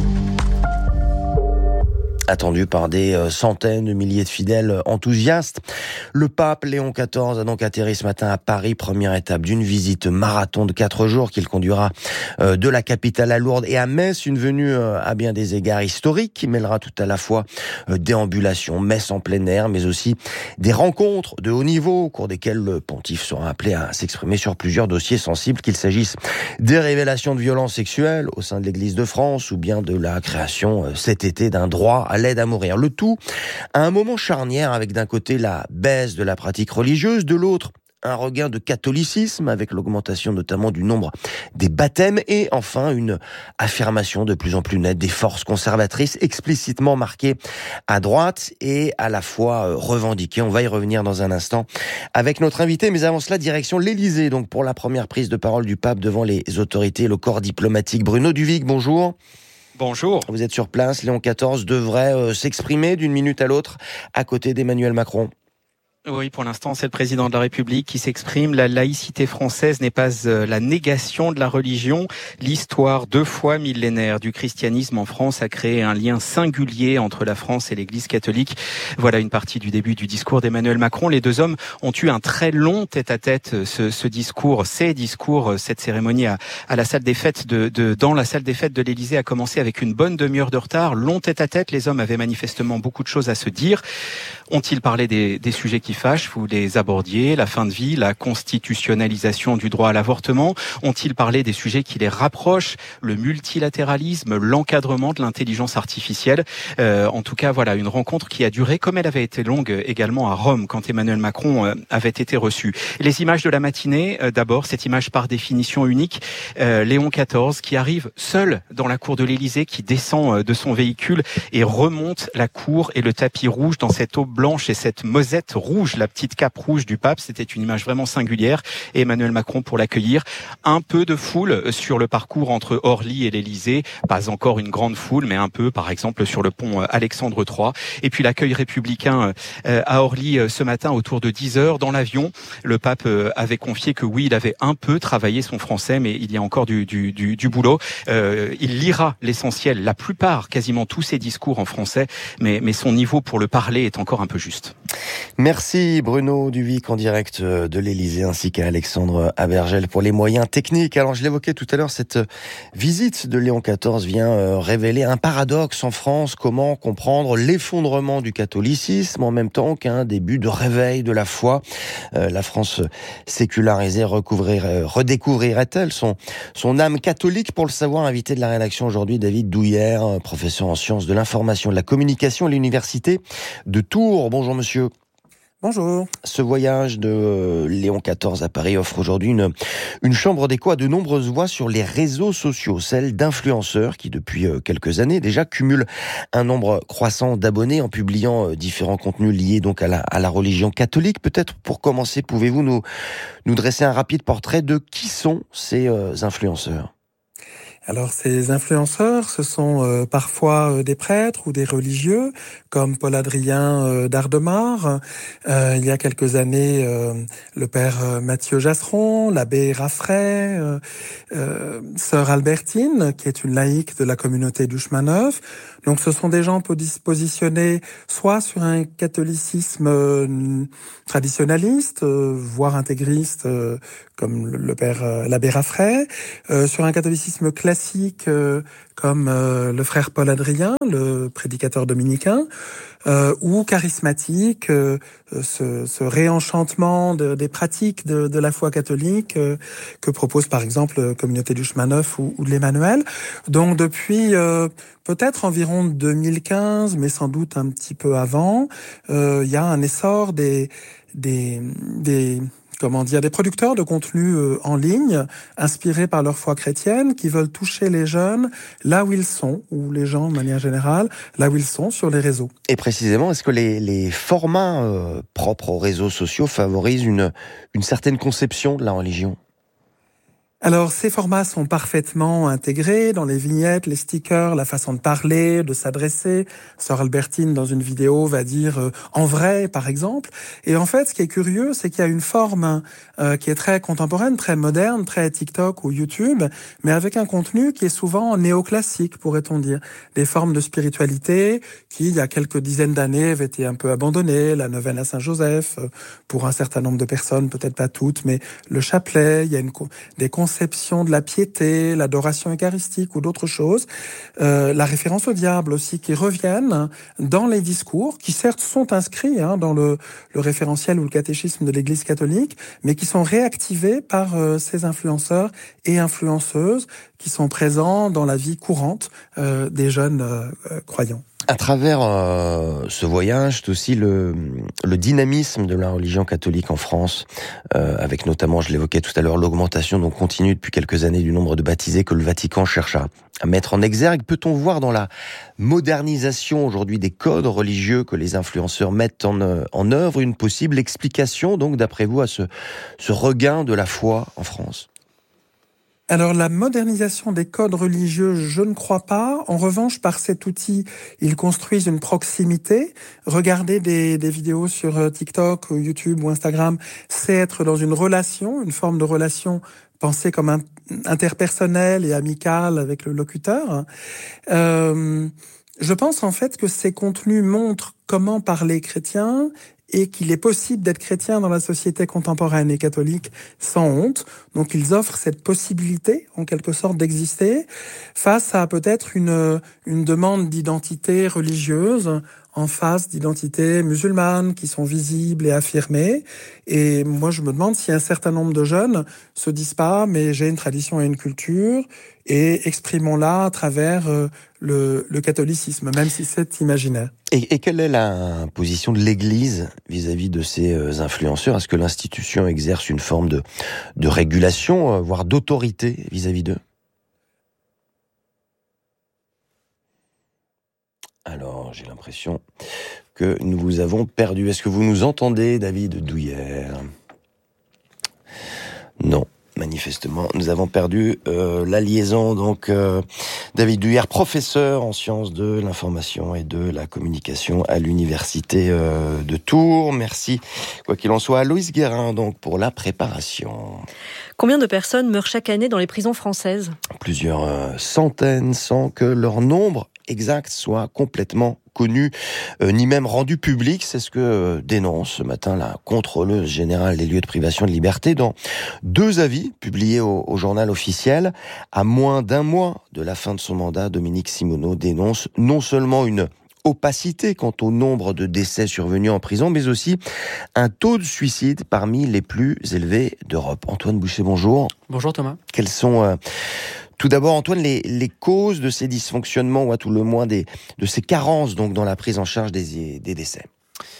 Attendu par des centaines de milliers de fidèles enthousiastes. Le pape Léon quatorze a donc atterri ce matin à Paris, première étape d'une visite marathon de quatre jours qu'il conduira de la capitale à Lourdes et à Metz, une venue à bien des égards historique qui mêlera tout à la fois déambulation, messe en plein air, mais aussi des rencontres de haut niveau au cours desquelles le pontife sera appelé à s'exprimer sur plusieurs dossiers sensibles, qu'il s'agisse des révélations de violences sexuelles au sein de l'Église de France ou bien de la création cet été d'un droit à l'aide à mourir. Le tout à un moment charnière avec d'un côté la baisse de la pratique religieuse, de l'autre un regain de catholicisme avec l'augmentation notamment du nombre des baptêmes et enfin une affirmation de plus en plus nette des forces conservatrices explicitement marquées à droite et à la fois revendiquées. On va y revenir dans un instant avec notre invité, mais avant cela, direction l'Élysée donc pour la première prise de parole du pape devant les autorités et le corps diplomatique. Bruno Duvic, bonjour. Bonjour. Vous êtes sur place. Léon quatorze devrait euh, s'exprimer d'une minute à l'autre à côté d'Emmanuel Macron. Oui, pour l'instant, c'est le président de la République qui s'exprime. La laïcité française n'est pas la négation de la religion. L'histoire deux fois millénaire du christianisme en France a créé un lien singulier entre la France et l'Église catholique. Voilà une partie du début du discours d'Emmanuel Macron. Les deux hommes ont eu un très long tête-à-tête, ce, ce discours, ces discours, cette cérémonie à, à la salle des fêtes de, de, dans la salle des fêtes de l'Élysée a commencé avec une bonne demi-heure de retard. Long tête-à-tête, les hommes avaient manifestement beaucoup de choses à se dire. Ont-ils parlé des, des sujets qui fâchent, vous les abordiez, la fin de vie, la constitutionnalisation du droit à l'avortement? Ont-ils parlé des sujets qui les rapprochent, le multilatéralisme, l'encadrement de l'intelligence artificielle? euh, En tout cas, voilà, une rencontre qui a duré, comme elle avait été longue également à Rome, quand Emmanuel Macron euh, avait été reçu. Les images de la matinée, euh, d'abord, cette image par définition unique, euh, Léon quatorze qui arrive seul dans la cour de l'Élysée, qui descend euh, de son véhicule et remonte la cour et le tapis rouge dans cette aube blanche et cette mosette rouge, la petite cape rouge du pape. C'était une image vraiment singulière. Et Emmanuel Macron pour l'accueillir. Un peu de foule sur le parcours entre Orly et l'Élysée. Pas encore une grande foule, mais un peu, par exemple, sur le pont Alexandre trois. Et puis l'accueil républicain à Orly ce matin autour de dix heures. Dans l'avion, le pape avait confié que oui, il avait un peu travaillé son français, mais il y a encore du, du, du, du boulot. Euh, il lira l'essentiel, la plupart, quasiment tous ses discours en français, mais, mais son niveau pour le parler est encore un peu juste. Merci Bruno Duvic en direct de l'Élysée ainsi qu'à Alexandre Abergel pour les moyens techniques. Alors je l'évoquais tout à l'heure, cette visite de Léon quatorze vient révéler un paradoxe en France. Comment comprendre l'effondrement du catholicisme en même temps qu'un début de réveil de la foi? La France sécularisée redécouvrirait-elle son, son âme catholique? Pour le savoir, invité de la rédaction aujourd'hui, David Douillère, professeur en sciences de l'information et de la communication à l'université de Tours. Bonjour monsieur. Bonjour. Ce voyage de Léon quatorze à Paris offre aujourd'hui une, une chambre d'écho à de nombreuses voix sur les réseaux sociaux, celle d'influenceurs qui depuis quelques années déjà cumulent un nombre croissant d'abonnés en publiant différents contenus liés donc à la, à la religion catholique. Peut-être pour commencer, pouvez-vous nous, nous dresser un rapide portrait de qui sont ces euh, influenceurs ? Alors ces influenceurs, ce sont euh, parfois euh, des prêtres ou des religieux, comme Paul Adrien euh, d'Ardemar. Euh, il y a quelques années, euh, le père euh, Mathieu Jasseron, l'abbé Raffray, euh, euh, sœur Albertine, qui est une laïque de la communauté du Chemin Neuf. Donc ce sont des gens positionnés soit sur un catholicisme euh, traditionnaliste, euh, voire intégriste, euh, comme le, le père euh, l'abbé Raffray, euh, sur un catholicisme classique euh, comme euh, le frère Paul Adrien, le prédicateur dominicain, euh, ou charismatique, euh, ce, ce réenchantement de, des pratiques de, de la foi catholique euh, que propose par exemple la communauté du Chemin Neuf ou, ou de l'Emmanuel. Donc depuis euh, peut-être environ deux mille quinze, mais sans doute un petit peu avant, euh, il y a un essor des des des comment dire, des producteurs de contenu euh, en ligne, inspirés par leur foi chrétienne, qui veulent toucher les jeunes là où ils sont, ou les gens de manière générale, là où ils sont sur les réseaux. Et précisément, est-ce que les, les formats euh, propres aux réseaux sociaux favorisent une, une certaine conception de la religion ? Alors, ces formats sont parfaitement intégrés dans les vignettes, les stickers, la façon de parler, de s'adresser. Sœur Albertine, dans une vidéo, va dire euh, « en vrai », par exemple. Et en fait, ce qui est curieux, c'est qu'il y a une forme euh, qui est très contemporaine, très moderne, très TikTok ou YouTube, mais avec un contenu qui est souvent néoclassique, pourrait-on dire. Des formes de spiritualité qui, il y a quelques dizaines d'années, avaient été un peu abandonnées. La neuvaine à Saint-Joseph, euh, pour un certain nombre de personnes, peut-être pas toutes, mais le chapelet, il y a une, des conception de la piété, l'adoration eucharistique ou d'autres choses, euh, la référence au diable aussi qui reviennent dans les discours, qui certes sont inscrits hein, dans le, le référentiel ou le catéchisme de l'Église catholique, mais qui sont réactivés par euh, ces influenceurs et influenceuses qui sont présents dans la vie courante euh, des jeunes euh, croyants. À travers euh, ce voyage, c'est aussi le, le dynamisme de la religion catholique en France, euh, avec notamment, je l'évoquais tout à l'heure, l'augmentation donc continue depuis quelques années du nombre de baptisés que le Vatican cherche à, à mettre en exergue. Peut-on voir dans la modernisation aujourd'hui des codes religieux que les influenceurs mettent en, en œuvre une possible explication, donc d'après vous, à ce, ce regain de la foi en France ? Alors la modernisation des codes religieux, je ne crois pas. En revanche, par cet outil, ils construisent une proximité. Regarder des, des vidéos sur TikTok, ou YouTube ou Instagram, c'est être dans une relation, une forme de relation pensée comme un, interpersonnelle et amicale avec le locuteur. Euh, je pense en fait que ces contenus montrent comment parler chrétien et qu'il est possible d'être chrétien dans la société contemporaine et catholique sans honte. Donc ils offrent cette possibilité, en quelque sorte, d'exister face à peut-être une, une demande d'identité religieuse en face d'identités musulmanes qui sont visibles et affirmées. Et moi, je me demande si un certain nombre de jeunes se disent pas, mais j'ai une tradition et une culture, et exprimons-la à travers euh, le, le catholicisme, même si c'est imaginaire. Et, et quelle est la position de l'Église vis-à-vis de ces influenceurs ? Est-ce que l'institution exerce une forme de, de régulation, voire d'autorité vis-à-vis d'eux ? Alors, j'ai l'impression que nous vous avons perdu. Est-ce que vous nous entendez, David Douillère ? Non. Manifestement, nous avons perdu euh, la liaison. Donc, euh, David Douillère, professeur en sciences de l'information et de la communication à l'université euh, de Tours. Merci, quoi qu'il en soit, à Loïs Guérin donc pour la préparation. Combien de personnes meurent chaque année dans les prisons françaises ? Plusieurs euh, centaines, sans que leur nombre exact soit complètement connu, euh, ni même rendu public. C'est ce que euh, dénonce ce matin la contrôleuse générale des lieux de privation de liberté dans deux avis publiés au, au journal officiel. À moins d'un mois de la fin de son mandat, Dominique Simoneau dénonce non seulement une opacité quant au nombre de décès survenus en prison, mais aussi un taux de suicide parmi les plus élevés d'Europe. Antoine Boucher, bonjour. Bonjour Thomas. Quels sont... Euh, Tout d'abord, Antoine, les, les causes de ces dysfonctionnements, ou à tout le moins des, de ces carences donc dans la prise en charge des, des décès.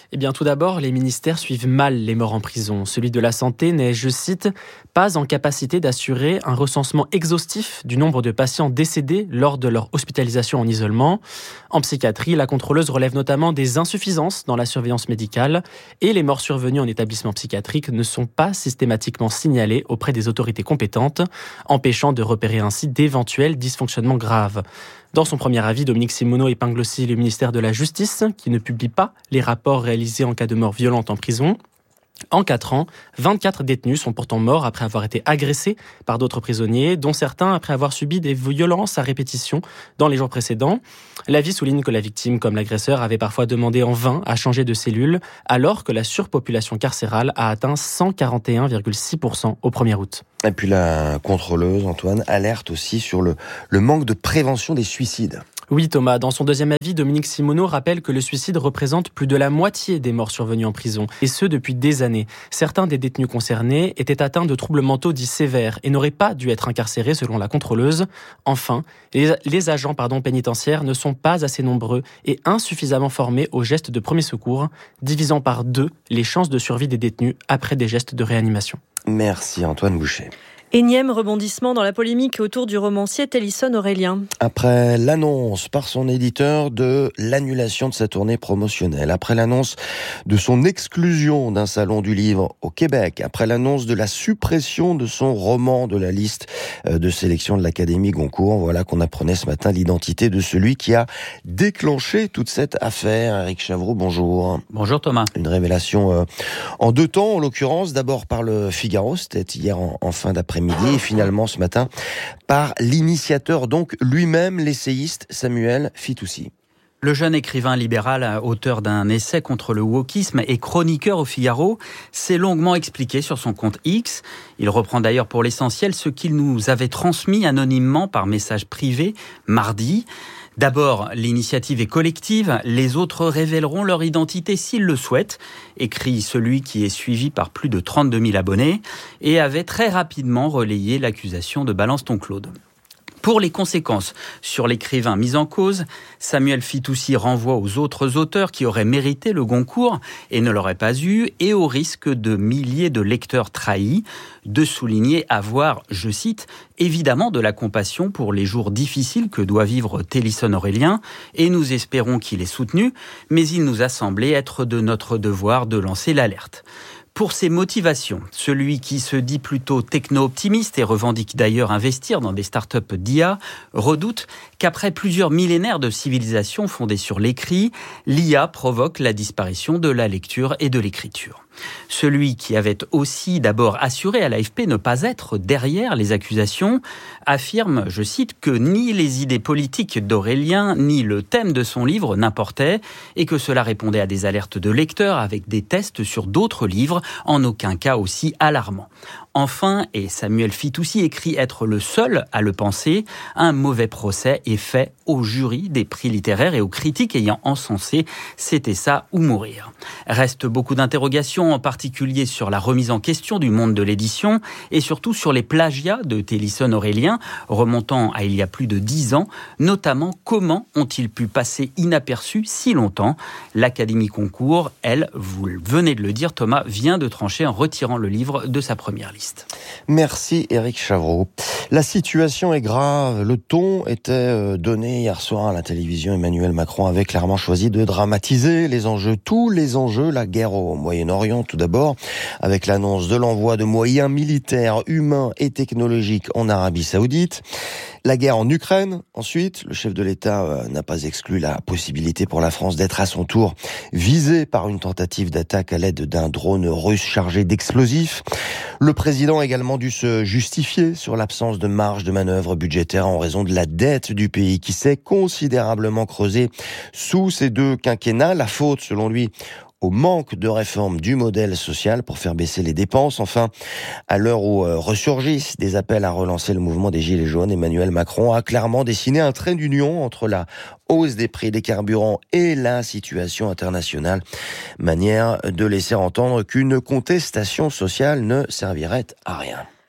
Eh bien, tout d'abord, les ministères suivent mal les morts en prison. Celui de la Santé n'est, je cite, pas en capacité d'assurer un recensement exhaustif du nombre de patients décédés lors de leur hospitalisation en isolement. En psychiatrie, la contrôleuse relève notamment des insuffisances dans la surveillance médicale et les morts survenues en établissement psychiatrique ne sont pas systématiquement signalées auprès des autorités compétentes, empêchant de repérer ainsi d'éventuels dysfonctionnements graves. Dans son premier avis, Dominique Simonnot épingle aussi le ministère de la Justice, qui ne publie pas les rapports réalisés en cas de mort violente en prison. En quatre ans, vingt-quatre détenus sont pourtant morts après avoir été agressés par d'autres prisonniers, dont certains après avoir subi des violences à répétition dans les jours précédents. L'avis souligne que la victime, comme l'agresseur, avait parfois demandé en vain à changer de cellule, alors que la surpopulation carcérale a atteint cent quarante et un virgule six pour cent au premier août. Et puis la contrôleuse, Antoine, alerte aussi sur le, le manque de prévention des suicides. Oui Thomas, dans son deuxième avis, Dominique Simonnot rappelle que le suicide représente plus de la moitié des morts survenues en prison, et ce depuis des années. Certains des détenus concernés étaient atteints de troubles mentaux dits sévères et n'auraient pas dû être incarcérés selon la contrôleuse. Enfin, les, les agents pardon, pénitentiaires ne sont pas assez nombreux et insuffisamment formés aux gestes de premier secours, divisant par deux les chances de survie des détenus après des gestes de réanimation. Merci Antoine Boucher. Énième rebondissement dans la polémique autour du romancier Télisson Aurélien. Après l'annonce par son éditeur de l'annulation de sa tournée promotionnelle, après l'annonce de son exclusion d'un salon du livre au Québec, après l'annonce de la suppression de son roman de la liste de sélection de l'Académie Goncourt, voilà qu'on apprenait ce matin l'identité de celui qui a déclenché toute cette affaire. Éric Chavroux, bonjour. Bonjour Thomas. Une révélation en deux temps, en l'occurrence, d'abord par le Figaro, c'était hier en, en fin d'après-midi, et finalement ce matin par l'initiateur, donc lui-même, l'essayiste Samuel Fitoussi. Le jeune écrivain libéral, auteur d'un essai contre le wokisme et chroniqueur au Figaro, s'est longuement expliqué sur son compte X. Il reprend d'ailleurs pour l'essentiel ce qu'il nous avait transmis anonymement par message privé mardi. D'abord, l'initiative est collective, les autres révéleront leur identité s'ils le souhaitent, écrit celui qui est suivi par plus de trente-deux mille abonnés et avait très rapidement relayé l'accusation de Balance ton Claude. Pour les conséquences sur l'écrivain mis en cause, Samuel Fitoussi renvoie aux autres auteurs qui auraient mérité le Goncourt et ne l'auraient pas eu, et au risque de milliers de lecteurs trahis, de souligner avoir, je cite, évidemment de la compassion pour les jours difficiles que doit vivre Télisson Aurélien, et nous espérons qu'il est soutenu, mais il nous a semblé être de notre devoir de lancer l'alerte. Pour ses motivations, celui qui se dit plutôt techno-optimiste et revendique d'ailleurs investir dans des startups d'I A, redoute qu'après plusieurs millénaires de civilisation fondée sur l'écrit, l'I A provoque la disparition de la lecture et de l'écriture. Celui qui avait aussi d'abord assuré à l'A F P ne pas être derrière les accusations affirme, je cite, que ni les idées politiques d'Aurélien ni le thème de son livre n'importaient et que cela répondait à des alertes de lecteurs avec des tests sur d'autres livres, en aucun cas aussi alarmants. Enfin, et Samuel Fitoussi écrit être le seul à le penser, un mauvais procès est fait au jury des prix littéraires et aux critiques ayant encensé « C'était ça ou mourir ». Reste beaucoup d'interrogations, en particulier sur la remise en question du monde de l'édition et surtout sur les plagiats de Télisson Aurélien, remontant à il y a plus de dix ans, notamment comment ont-ils pu passer inaperçus si longtemps. L'Académie Goncourt, elle, vous venez de le dire Thomas, vient de trancher en retirant le livre de sa première liste. Merci Éric Chavroux. La situation est grave. Le ton était donné hier soir à la télévision. Emmanuel Macron avait clairement choisi de dramatiser les enjeux, tous les enjeux, la guerre au Moyen-Orient tout d'abord, avec l'annonce de l'envoi de moyens militaires, humains et technologiques en Arabie Saoudite. La guerre en Ukraine, ensuite, le chef de l'État euh, n'a pas exclu la possibilité pour la France d'être à son tour visée par une tentative d'attaque à l'aide d'un drone russe chargé d'explosifs. Le président a également dû se justifier sur l'absence de marge de manœuvre budgétaire en raison de la dette du pays qui s'est considérablement creusée sous ces deux quinquennats. La faute, selon lui, au manque de réforme du modèle social pour faire baisser les dépenses. Enfin, à l'heure où euh, ressurgissent des appels à relancer le mouvement des Gilets jaunes, Emmanuel Macron a clairement dessiné un trait d'union entre la hausse des prix des carburants et la situation internationale. Manière de laisser entendre qu'une contestation sociale ne servirait à rien.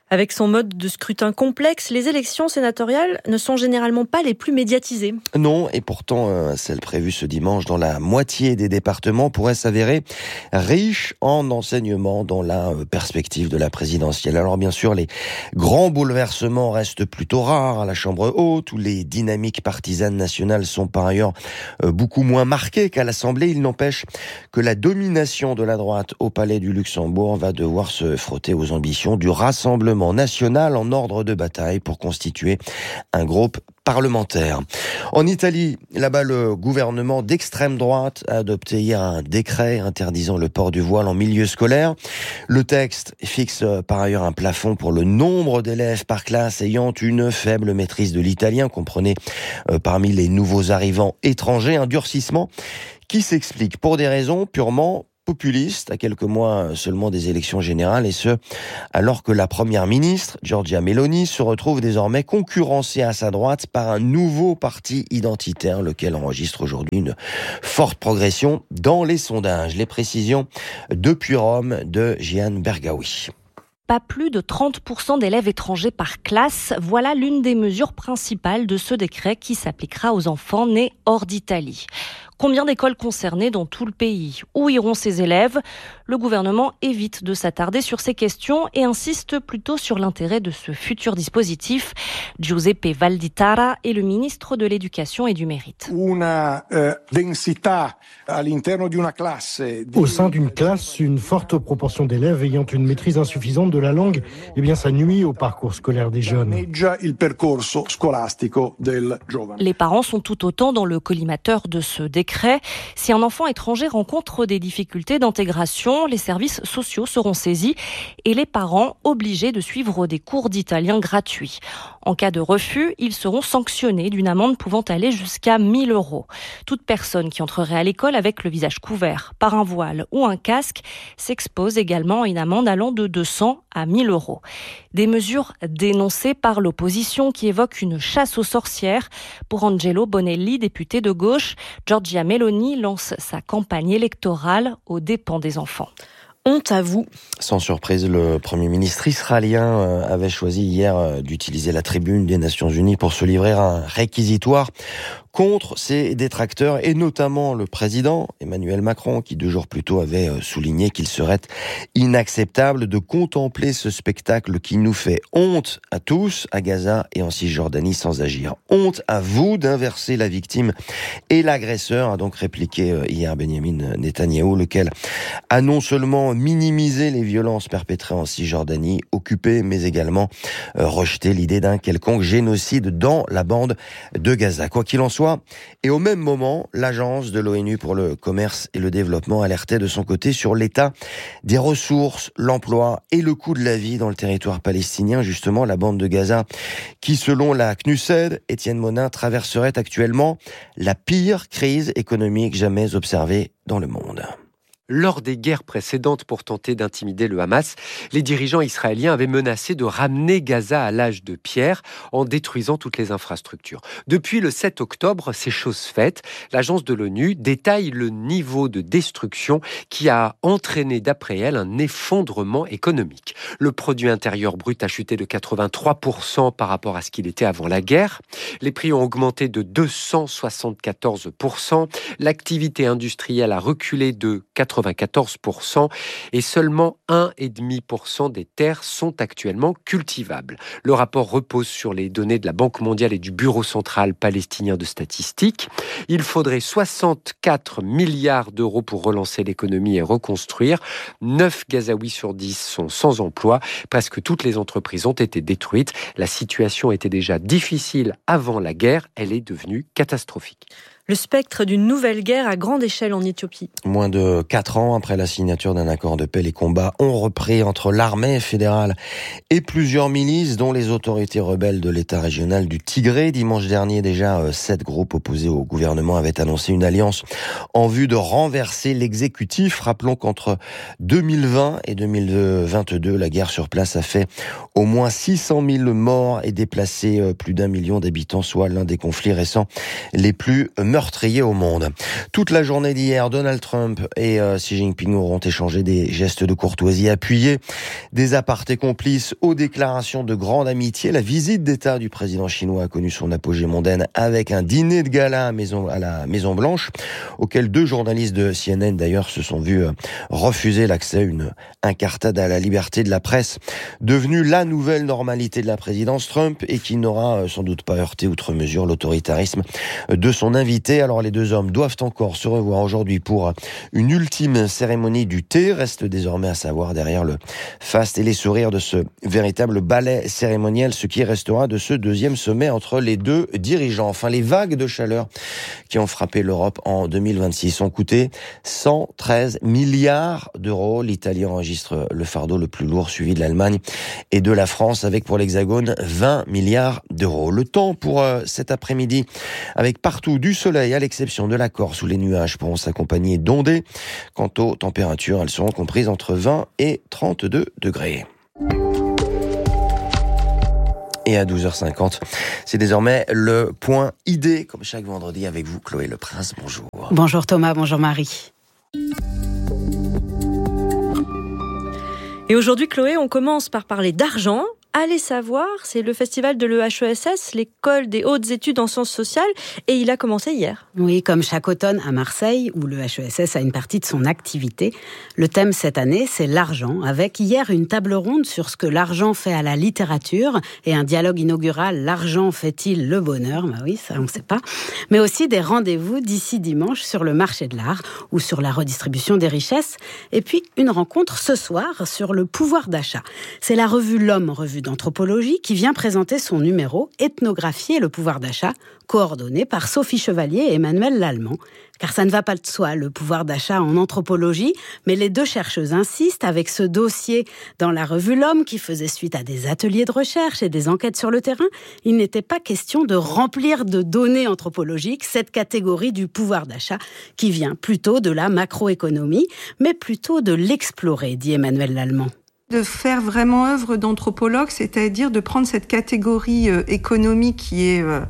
Avec son mode de scrutin complexe, les élections sénatoriales ne sont généralement pas les plus médiatisées. Non, et pourtant, euh, celle prévue ce dimanche dans la moitié des départements pourrait s'avérer riche en enseignements dans la euh, perspective de la présidentielle. Alors bien sûr, les grands bouleversements restent plutôt rares à la Chambre haute, où les dynamiques partisanes nationales sont par ailleurs euh, beaucoup moins marquées qu'à l'Assemblée. Il n'empêche que la domination de la droite au Palais du Luxembourg va devoir se frotter aux ambitions du Rassemblement national en ordre de bataille pour constituer un groupe parlementaire. En Italie, là-bas, le gouvernement d'extrême droite a adopté hier un décret interdisant le port du voile en milieu scolaire. Le texte fixe par ailleurs un plafond pour le nombre d'élèves par classe ayant une faible maîtrise de l'italien, comprenez euh, parmi les nouveaux arrivants étrangers, un durcissement qui s'explique pour des raisons purement populiste, à quelques mois seulement des élections générales, et ce, alors que la première ministre, Giorgia Meloni, se retrouve désormais concurrencée à sa droite par un nouveau parti identitaire, lequel enregistre aujourd'hui une forte progression dans les sondages. Les précisions depuis Rome de Gian Bergawi. Pas plus de trente pour cent d'élèves étrangers par classe. Voilà l'une des mesures principales de ce décret qui s'appliquera aux enfants nés hors d'Italie. Combien d'écoles concernées dans tout le pays? Où iront ces élèves? Le gouvernement évite de s'attarder sur ces questions et insiste plutôt sur l'intérêt de ce futur dispositif. Giuseppe Valditara est le ministre de l'Éducation et du Mérite. Una uh, densità all'interno di una classe. Di... Au sein d'une classe, une forte proportion d'élèves ayant une maîtrise insuffisante de la langue, eh bien ça nuit au parcours scolaire des jeunes. Il percorso scolastico del giovane. Les parents sont tout autant dans le collimateur de ce décret. Si un enfant étranger rencontre des difficultés d'intégration, les services sociaux seront saisis et les parents obligés de suivre des cours d'italien gratuits. En cas de refus, ils seront sanctionnés d'une amende pouvant aller jusqu'à mille euros. Toute personne qui entrerait à l'école avec le visage couvert par un voile ou un casque s'expose également à une amende allant de deux cents à mille euros. Des mesures dénoncées par l'opposition qui évoque une chasse aux sorcières. Pour Angelo Bonelli, député de gauche, Giorgia Meloni lance sa campagne électorale aux dépens des enfants. Honte à vous. Sans surprise, le Premier ministre israélien avait choisi hier d'utiliser la tribune des Nations Unies pour se livrer à un réquisitoire contre ses détracteurs, et notamment le président Emmanuel Macron, qui deux jours plus tôt avait souligné qu'il serait inacceptable de contempler ce spectacle qui nous fait honte à tous, à Gaza et en Cisjordanie, sans agir. Honte à vous d'inverser la victime et l'agresseur, a donc répliqué hier Benjamin Netanyahou, lequel a non seulement minimisé les violences perpétrées en Cisjordanie, occupé, mais également euh, rejeté l'idée d'un quelconque génocide dans la bande de Gaza. Quoi qu'il en soit, et au même moment, l'agence de l'ONU pour le commerce et le développement alertait de son côté sur l'état des ressources, l'emploi et le coût de la vie dans le territoire palestinien, justement la bande de Gaza, qui selon la C N U S E D, Étienne Monin, traverserait actuellement la pire crise économique jamais observée dans le monde. Lors des guerres précédentes pour tenter d'intimider le Hamas, les dirigeants israéliens avaient menacé de ramener Gaza à l'âge de pierre en détruisant toutes les infrastructures. Depuis le sept octobre, c'est chose faite. L'agence de l'ONU détaille le niveau de destruction qui a entraîné, d'après elle, un effondrement économique. Le produit intérieur brut a chuté de quatre-vingt-trois pour cent par rapport à ce qu'il était avant la guerre. Les prix ont augmenté de deux cent soixante-quatorze pour cent. L'activité industrielle a reculé de quatre-vingt-quatorze pour cent et seulement un virgule cinq pour cent des terres sont actuellement cultivables. Le rapport repose sur les données de la Banque mondiale et du Bureau central palestinien de statistiques. Il faudrait soixante-quatre milliards d'euros pour relancer l'économie et reconstruire. neuf Gazaouis sur dix sont sans emploi. Presque toutes les entreprises ont été détruites. La situation était déjà difficile avant la guerre. Elle est devenue catastrophique. Le spectre d'une nouvelle guerre à grande échelle en Éthiopie. Moins de quatre ans après la signature d'un accord de paix, les combats ont repris entre l'armée fédérale et plusieurs milices, dont les autorités rebelles de l'État régional du Tigré. Dimanche dernier, déjà, sept groupes opposés au gouvernement avaient annoncé une alliance en vue de renverser l'exécutif. Rappelons qu'entre deux mille vingt et deux mille vingt-deux, la guerre sur place a fait au moins six cent mille morts et déplacé plus d'un million d'habitants, soit l'un des conflits récents les plus meurtriers meurtrier au monde. Toute la journée d'hier, Donald Trump et euh, Xi Jinping auront échangé des gestes de courtoisie appuyés, des apartés complices aux déclarations de grande amitié. La visite d'État du président chinois a connu son apogée mondaine avec un dîner de gala à, Maison, à la Maison Blanche, auquel deux journalistes de C N N d'ailleurs se sont vus refuser l'accès, une incartade à la liberté de la presse, devenue la nouvelle normalité de la présidence Trump et qui n'aura sans doute pas heurté outre mesure l'autoritarisme de son invité. Alors les deux hommes doivent encore se revoir aujourd'hui pour une ultime cérémonie du thé. Reste désormais à savoir derrière le faste et les sourires de ce véritable ballet cérémoniel ce qui restera de ce deuxième sommet entre les deux dirigeants. Enfin, les vagues de chaleur qui ont frappé l'Europe en deux mille vingt-six ont coûté cent treize milliards d'euros. L'Italie enregistre le fardeau le plus lourd, suivi de l'Allemagne et de la France, avec pour l'Hexagone vingt milliards d'euros. Le temps pour euh, cet après-midi, avec partout du soleil, à l'exception de la Corse où les nuages pourront s'accompagner d'ondées. Quant aux températures, elles seront comprises entre vingt et trente-deux degrés. Et à douze heures cinquante, c'est désormais le point I D, comme chaque vendredi avec vous, Chloé Le Prince. Bonjour. Bonjour Thomas, bonjour Marie. Et aujourd'hui, Chloé, on commence par parler d'argent. Allez savoir, c'est le festival de l'E H E S S, l'école des hautes études en sciences sociales, et il a commencé hier. Oui, comme chaque automne à Marseille, où le H E S S a une partie de son activité. Le thème cette année, c'est l'argent, avec hier une table ronde sur ce que l'argent fait à la littérature, et un dialogue inaugural, l'argent fait-il le bonheur ? Bah oui, ça on ne sait pas. Mais aussi des rendez-vous d'ici dimanche sur le marché de l'art, ou sur la redistribution des richesses, et puis une rencontre ce soir sur le pouvoir d'achat. C'est la revue L'Homme, revue d'anthropologie, qui vient présenter son numéro « Ethnographie et le pouvoir d'achat », coordonné par Sophie Chevalier et Emmanuel Lallemand. Car ça ne va pas de soi, le pouvoir d'achat en anthropologie, mais les deux chercheuses insistent avec ce dossier dans la revue L'Homme qui faisait suite à des ateliers de recherche et des enquêtes sur le terrain. Il n'était pas question de remplir de données anthropologiques cette catégorie du pouvoir d'achat qui vient plutôt de la macroéconomie, mais plutôt de l'explorer, dit Emmanuel Lallemand. De faire vraiment œuvre d'anthropologue, c'est-à-dire de prendre cette catégorie euh, économique qui est euh,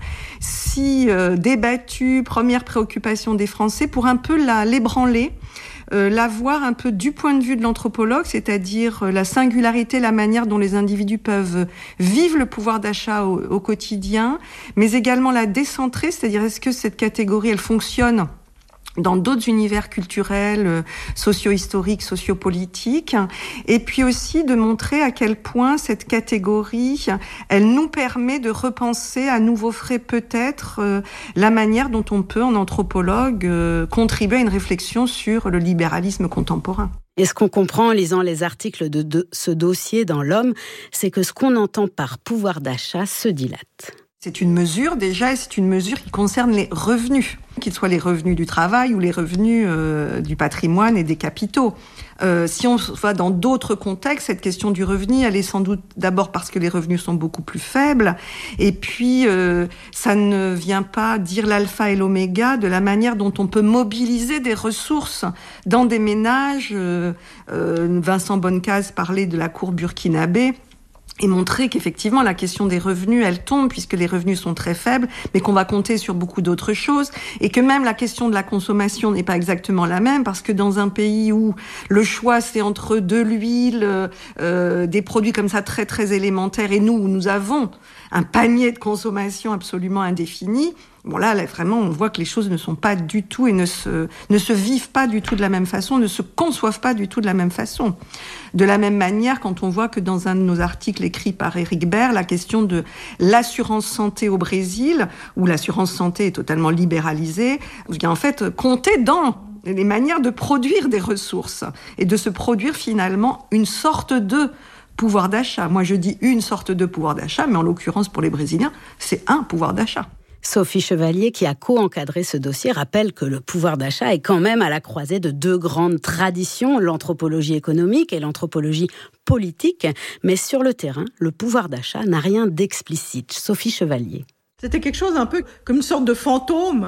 si euh, débattue, première préoccupation des Français, pour un peu la l'ébranler, euh, la voir un peu du point de vue de l'anthropologue, c'est-à-dire euh, la singularité, la manière dont les individus peuvent vivre le pouvoir d'achat au, au quotidien, mais également la décentrer, c'est-à-dire est-ce que cette catégorie, elle fonctionne dans d'autres univers culturels, socio-historiques, sociopolitiques, et puis aussi de montrer à quel point cette catégorie, elle nous permet de repenser à nouveau frais peut-être euh, la manière dont on peut, en anthropologue, euh, contribuer à une réflexion sur le libéralisme contemporain. Et ce qu'on comprend en lisant les articles de, de ce dossier dans L'Homme, c'est que ce qu'on entend par pouvoir d'achat se dilate. C'est une mesure déjà, et c'est une mesure qui concerne les revenus, qu'ils soient les revenus du travail ou les revenus euh, du patrimoine et des capitaux. Euh, si on va dans d'autres contextes, cette question du revenu, elle est sans doute d'abord parce que les revenus sont beaucoup plus faibles, et puis euh, ça ne vient pas dire l'alpha et l'oméga de la manière dont on peut mobiliser des ressources dans des ménages. Euh, euh, Vincent Bonnecase parlait de la cour burkinabé, et montrer qu'effectivement la question des revenus, elle tombe puisque les revenus sont très faibles, mais qu'on va compter sur beaucoup d'autres choses, et que même la question de la consommation n'est pas exactement la même, parce que dans un pays où le choix c'est entre de l'huile, euh, des produits comme ça très très élémentaires, et nous où nous avons un panier de consommation absolument indéfini, bon là, là vraiment on voit que les choses ne sont pas du tout et ne se, ne se vivent pas du tout de la même façon, ne se conçoivent pas du tout de la même façon. De la même manière, quand on voit que dans un de nos articles écrits par Éric Baird, la question de l'assurance santé au Brésil, où l'assurance santé est totalement libéralisée, il y a en fait compter dans les manières de produire des ressources et de se produire finalement une sorte de pouvoir d'achat. Moi je dis une sorte de pouvoir d'achat, mais en l'occurrence pour les Brésiliens, c'est un pouvoir d'achat. Sophie Chevalier, qui a co-encadré ce dossier, rappelle que le pouvoir d'achat est quand même à la croisée de deux grandes traditions, l'anthropologie économique et l'anthropologie politique. Mais sur le terrain, le pouvoir d'achat n'a rien d'explicite. Sophie Chevalier. C'était quelque chose un peu comme une sorte de fantôme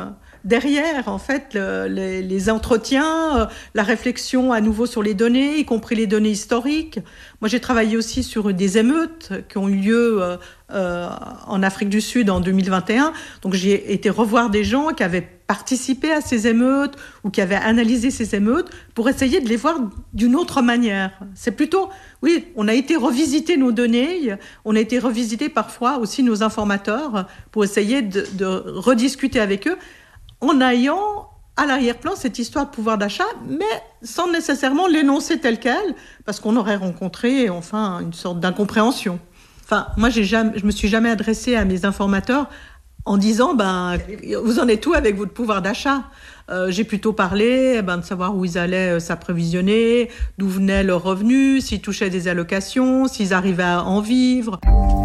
derrière, en fait, le, les, les entretiens, euh, la réflexion à nouveau sur les données, y compris les données historiques. Moi, j'ai travaillé aussi sur des émeutes qui ont eu lieu euh, euh, en Afrique du Sud en deux mille vingt et un. Donc, j'ai été revoir des gens qui avaient participé à ces émeutes ou qui avaient analysé ces émeutes pour essayer de les voir d'une autre manière. C'est plutôt, oui, on a été revisiter nos données, on a été revisiter parfois aussi nos informateurs pour essayer de, de rediscuter avec eux en ayant à l'arrière-plan cette histoire de pouvoir d'achat, mais sans nécessairement l'énoncer tel quel, parce qu'on aurait rencontré enfin une sorte d'incompréhension. Enfin, moi, j'ai jamais, je me suis jamais adressée à mes informateurs en disant, ben, vous en êtes où avec votre pouvoir d'achat ? euh, J'ai plutôt parlé ben, de savoir où ils allaient euh, s'approvisionner, d'où venaient leurs revenus, s'ils touchaient des allocations, s'ils arrivaient à en vivre.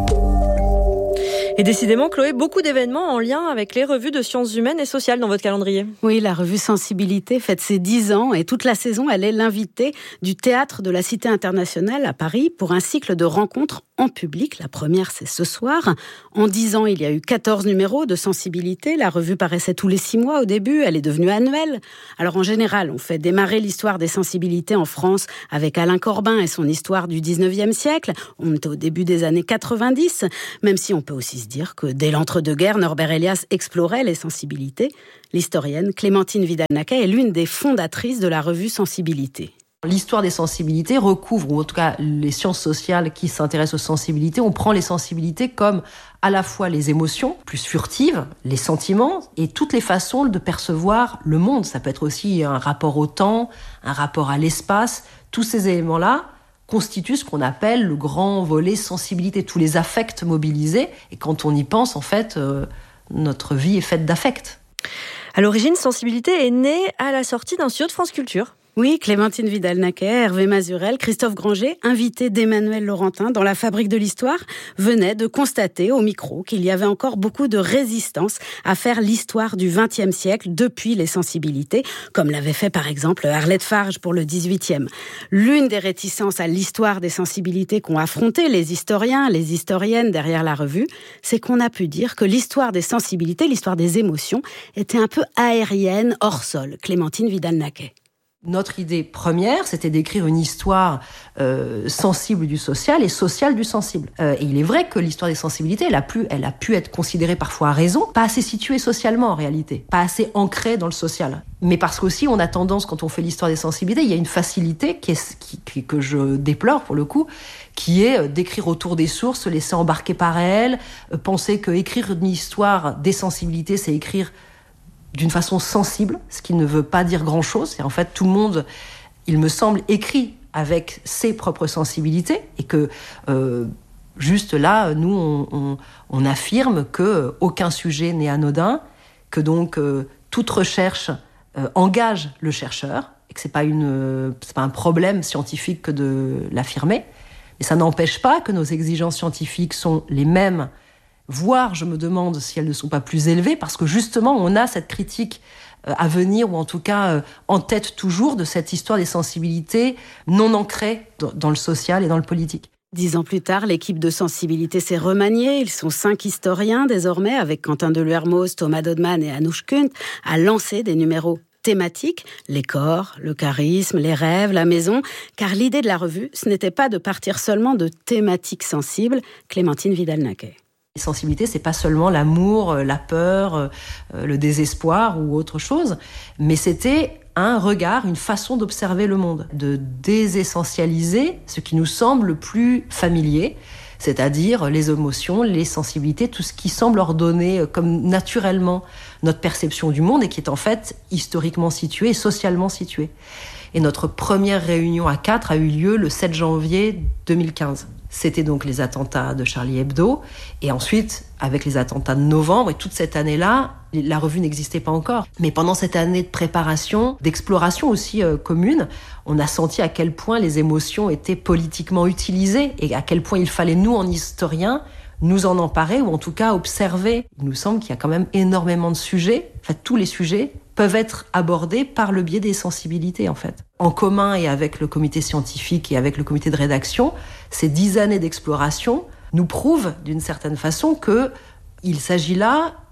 Et décidément, Chloé, beaucoup d'événements en lien avec les revues de sciences humaines et sociales dans votre calendrier. Oui, la revue Sensibilité fête ses dix ans et toute la saison, elle est l'invitée du Théâtre de la Cité internationale à Paris pour un cycle de rencontres en public. La première, c'est ce soir. En dix ans, il y a eu quatorze numéros de Sensibilité. La revue paraissait tous les six mois au début. Elle est devenue annuelle. Alors, en général, on fait démarrer l'histoire des sensibilités en France avec Alain Corbin et son histoire du dix-neuvième siècle. On était au début des années quatre-vingt-dix, même si on peut aussi se dire que dès l'entre-deux-guerres, Norbert Elias explorait les sensibilités. L'historienne Clémentine Vidal-Naquet est l'une des fondatrices de la revue Sensibilité. L'histoire des sensibilités recouvre, ou en tout cas les sciences sociales qui s'intéressent aux sensibilités, on prend les sensibilités comme à la fois les émotions, plus furtives, les sentiments, et toutes les façons de percevoir le monde. Ça peut être aussi un rapport au temps, un rapport à l'espace. Tous ces éléments-là constituent ce qu'on appelle le grand volet sensibilité, tous les affects mobilisés. Et quand on y pense, en fait, euh, notre vie est faite d'affects. À l'origine, Sensibilité est née à la sortie d'un studio de France Culture. Oui, Clémentine Vidal-Naquet, Hervé Mazurel, Christophe Granger, invités d'Emmanuel Laurentin dans la Fabrique de l'Histoire, venaient de constater au micro qu'il y avait encore beaucoup de résistance à faire l'histoire du vingtième siècle depuis les sensibilités, comme l'avait fait par exemple Arlette Farge pour le dix-huitième. L'une des réticences à l'histoire des sensibilités qu'ont affronté les historiens, les historiennes derrière la revue, c'est qu'on a pu dire que l'histoire des sensibilités, l'histoire des émotions, était un peu aérienne, hors sol. Clémentine Vidal-Naquet. Notre idée première, c'était d'écrire une histoire euh, sensible du social et sociale du sensible. Euh, et il est vrai que l'histoire des sensibilités, elle a, pu, elle a pu être considérée parfois à raison, pas assez située socialement en réalité, pas assez ancrée dans le social. Mais parce qu'aussi, on a tendance, quand on fait l'histoire des sensibilités, il y a une facilité qui est, qui, qui, que je déplore pour le coup, qui est d'écrire autour des sources, se laisser embarquer par elles, euh, penser qu'écrire une histoire des sensibilités, c'est écrire d'une façon sensible, ce qui ne veut pas dire grand-chose. Et en fait, tout le monde, il me semble, écrit avec ses propres sensibilités et que euh, juste là, nous, on, on, on affirme que aucun sujet n'est anodin, que donc euh, toute recherche euh, engage le chercheur et que c'est pas une, euh, c'est pas un problème scientifique que de l'affirmer. Mais ça n'empêche pas que nos exigences scientifiques sont les mêmes, voire, je me demande si elles ne sont pas plus élevées, parce que justement, on a cette critique à venir, ou en tout cas en tête toujours, de cette histoire des sensibilités non ancrées dans le social et dans le politique. Dix ans plus tard, l'équipe de Sensibilité s'est remaniée. Ils sont cinq historiens désormais, avec Quentin Deluermoz, Thomas Dodman et Anouche Kunt, à lancer des numéros thématiques, les corps, le charisme, les rêves, la maison, car l'idée de la revue, ce n'était pas de partir seulement de thématiques sensibles. Clémentine Vidal-Naquet. Les sensibilités, c'est pas seulement l'amour, la peur, le désespoir ou autre chose, mais c'était un regard, une façon d'observer le monde, de désessentialiser ce qui nous semble le plus familier, c'est-à-dire les émotions, les sensibilités, tout ce qui semble ordonner comme naturellement notre perception du monde et qui est en fait historiquement situé et socialement situé. Et notre première réunion à quatre a eu lieu le sept janvier deux mille quinze. C'était donc les attentats de Charlie Hebdo. Et ensuite, avec les attentats de novembre, et toute cette année-là, la revue n'existait pas encore. Mais pendant cette année de préparation, d'exploration aussi euh, commune, on a senti à quel point les émotions étaient politiquement utilisées et à quel point il fallait, nous, en historiens, nous en emparer ou en tout cas observer. Il nous semble qu'il y a quand même énormément de sujets, en fait, tous les sujets peuvent être abordés par le biais des sensibilités, en fait. En commun et avec le comité scientifique et avec le comité de rédaction, ces dix années d'exploration nous prouvent, d'une certaine façon, qu'il s'agit là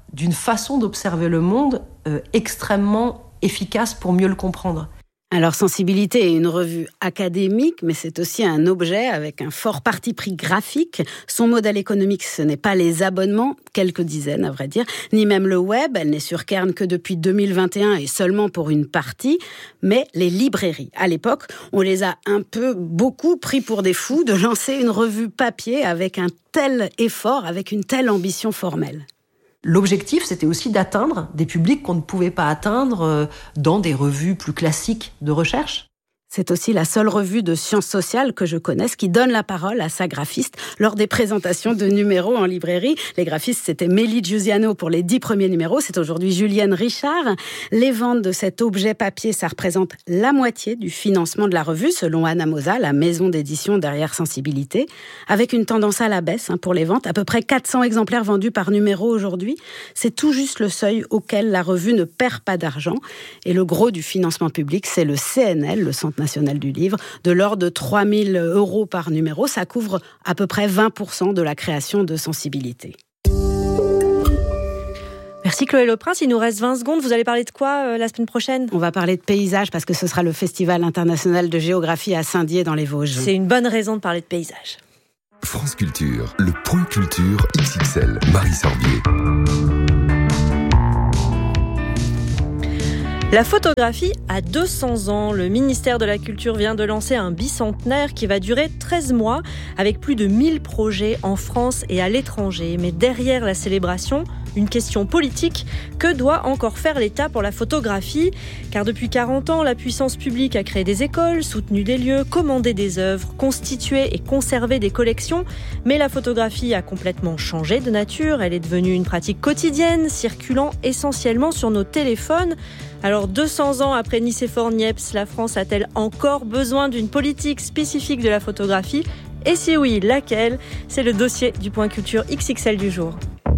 d'une façon d'observer le monde euh, extrêmement efficace pour mieux le comprendre. Alors, Sensibilité est une revue académique, mais c'est aussi un objet avec un fort parti pris graphique. Son modèle économique, ce n'est pas les abonnements, quelques dizaines à vrai dire, ni même le web. Elle n'est sur Kern que depuis deux mille vingt et un et seulement pour une partie, mais les librairies. À l'époque, on les a un peu, beaucoup pris pour des fous de lancer une revue papier avec un tel effort, avec une telle ambition formelle. L'objectif, c'était aussi d'atteindre des publics qu'on ne pouvait pas atteindre dans des revues plus classiques de recherche. C'est aussi la seule revue de sciences sociales que je connaisse qui donne la parole à sa graphiste lors des présentations de numéros en librairie. Les graphistes, c'était Mélie Giusiano pour les dix premiers numéros. C'est aujourd'hui Julienne Richard. Les ventes de cet objet papier, ça représente la moitié du financement de la revue, selon Anna Mosa, la maison d'édition derrière Sensibilité, avec une tendance à la baisse hein, pour les ventes. À peu près quatre cents exemplaires vendus par numéro aujourd'hui. C'est tout juste le seuil auquel la revue ne perd pas d'argent. Et le gros du financement public, c'est le C N L, le Centre national du livre, de l'ordre de trois mille euros par numéro. Ça couvre à peu près vingt pour cent de la création de Sensibilité. Merci Chloé Leprince, il nous reste vingt secondes. Vous allez parler de quoi euh, la semaine prochaine ? On va parler de paysage parce que ce sera le Festival international de géographie à Saint-Dié dans les Vosges. C'est une bonne raison de parler de paysage. France Culture, le point culture X X L, Marie Sorbier. La photographie a deux cents ans. Le ministère de la Culture vient de lancer un bicentenaire qui va durer treize mois avec plus de mille projets en France et à l'étranger. Mais derrière la célébration, une question politique. Que doit encore faire l'État pour la photographie ? Car depuis quarante ans, la puissance publique a créé des écoles, soutenu des lieux, commandé des œuvres, constitué et conservé des collections. Mais la photographie a complètement changé de nature. Elle est devenue une pratique quotidienne, circulant essentiellement sur nos téléphones. Alors deux cents ans après Nicéphore Niepce, la France a-t-elle encore besoin d'une politique spécifique de la photographie ? Et si oui, laquelle ? C'est le dossier du Point Culture X X L du jour.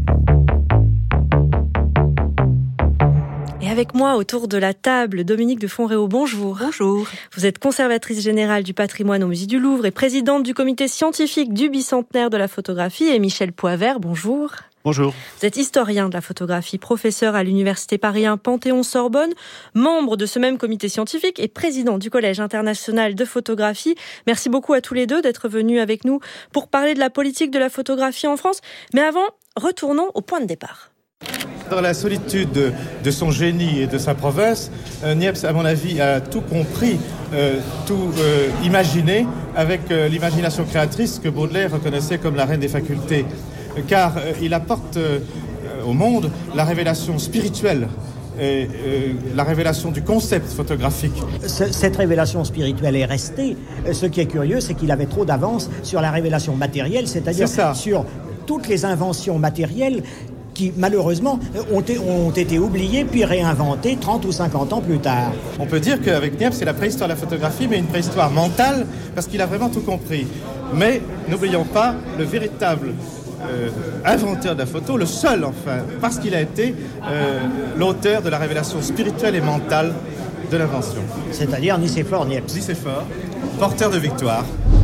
Et avec moi, autour de la table, Dominique de Fonréau, bonjour. Bonjour. Vous êtes conservatrice générale du patrimoine au Musée du Louvre et présidente du comité scientifique du bicentenaire de la photographie. Et Michel Poivert, bonjour. Bonjour. Vous êtes historien de la photographie, professeur à l'université Paris un Panthéon-Sorbonne, membre de ce même comité scientifique et président du Collège international de photographie. Merci beaucoup à tous les deux d'être venus avec nous pour parler de la politique de la photographie en France. Mais avant, retournons au point de départ. Dans la solitude de, de son génie et de sa prouesse, euh, Niepce, à mon avis, a tout compris, euh, tout euh, imaginé avec euh, l'imagination créatrice que Baudelaire reconnaissait comme la reine des facultés. Car euh, il apporte euh, au monde la révélation spirituelle et euh, la révélation du concept photographique. Cette révélation spirituelle est restée. Ce qui est curieux, c'est qu'il avait trop d'avance sur la révélation matérielle, c'est-à-dire c'est sur toutes les inventions matérielles qui, malheureusement, ont, ont été oubliées puis réinventées trente ou cinquante ans plus tard. On peut dire qu'avec Niepce, c'est la préhistoire de la photographie, mais une préhistoire mentale, parce qu'il a vraiment tout compris. Mais n'oublions pas le véritable Euh, inventeur de la photo, le seul enfin, parce qu'il a été euh, l'auteur de la révélation spirituelle et mentale de l'invention. C'est-à-dire Nicéphore Niepce. Nicéphore, porteur de victoire.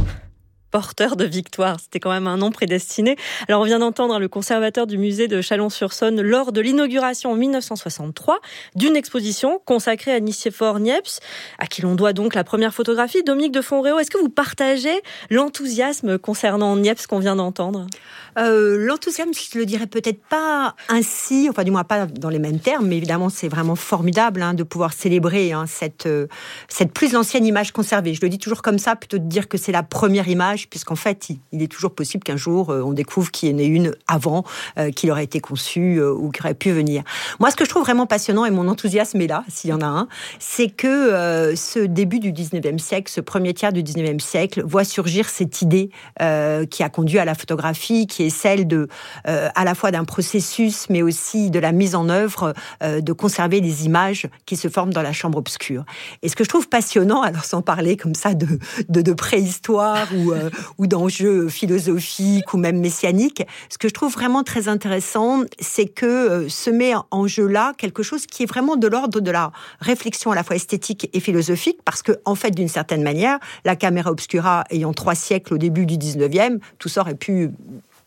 Porteur de victoire, c'était quand même un nom prédestiné. Alors on vient d'entendre le conservateur du musée de Chalon-sur-Saône lors de l'inauguration en dix-neuf cent soixante-trois d'une exposition consacrée à Nicéphore Niepce, à qui l'on doit donc la première photographie. Dominique de Fonréau, est-ce que vous partagez l'enthousiasme concernant Niepce qu'on vient d'entendre ? Euh, l'enthousiasme, je le dirais peut-être pas ainsi, enfin du moins pas dans les mêmes termes, mais évidemment c'est vraiment formidable hein, de pouvoir célébrer hein, cette, euh, cette plus ancienne image conservée. Je le dis toujours comme ça, plutôt de dire que c'est la première image, puisqu'en fait il, il est toujours possible qu'un jour euh, on découvre qu'il y en ait une avant, euh, qu'il aurait été conçue euh, ou qui aurait pu venir. Moi ce que je trouve vraiment passionnant, et mon enthousiasme est là, s'il y en a un, c'est que euh, ce début du dix-neuvième siècle, ce premier tiers du dix-neuvième siècle, voit surgir cette idée euh, qui a conduit à la photographie, qui est celle de, euh, à la fois d'un processus, mais aussi de la mise en œuvre euh, de conserver des images qui se forment dans la chambre obscure. Et ce que je trouve passionnant, alors sans parler comme ça de, de, de préhistoire ou, euh, ou d'enjeux philosophiques ou même messianiques, ce que je trouve vraiment très intéressant, c'est que euh, se met en jeu là quelque chose qui est vraiment de l'ordre de la réflexion à la fois esthétique et philosophique, parce que en fait, d'une certaine manière, la caméra obscura ayant trois siècles au début du dix-neuvième, tout ça aurait pu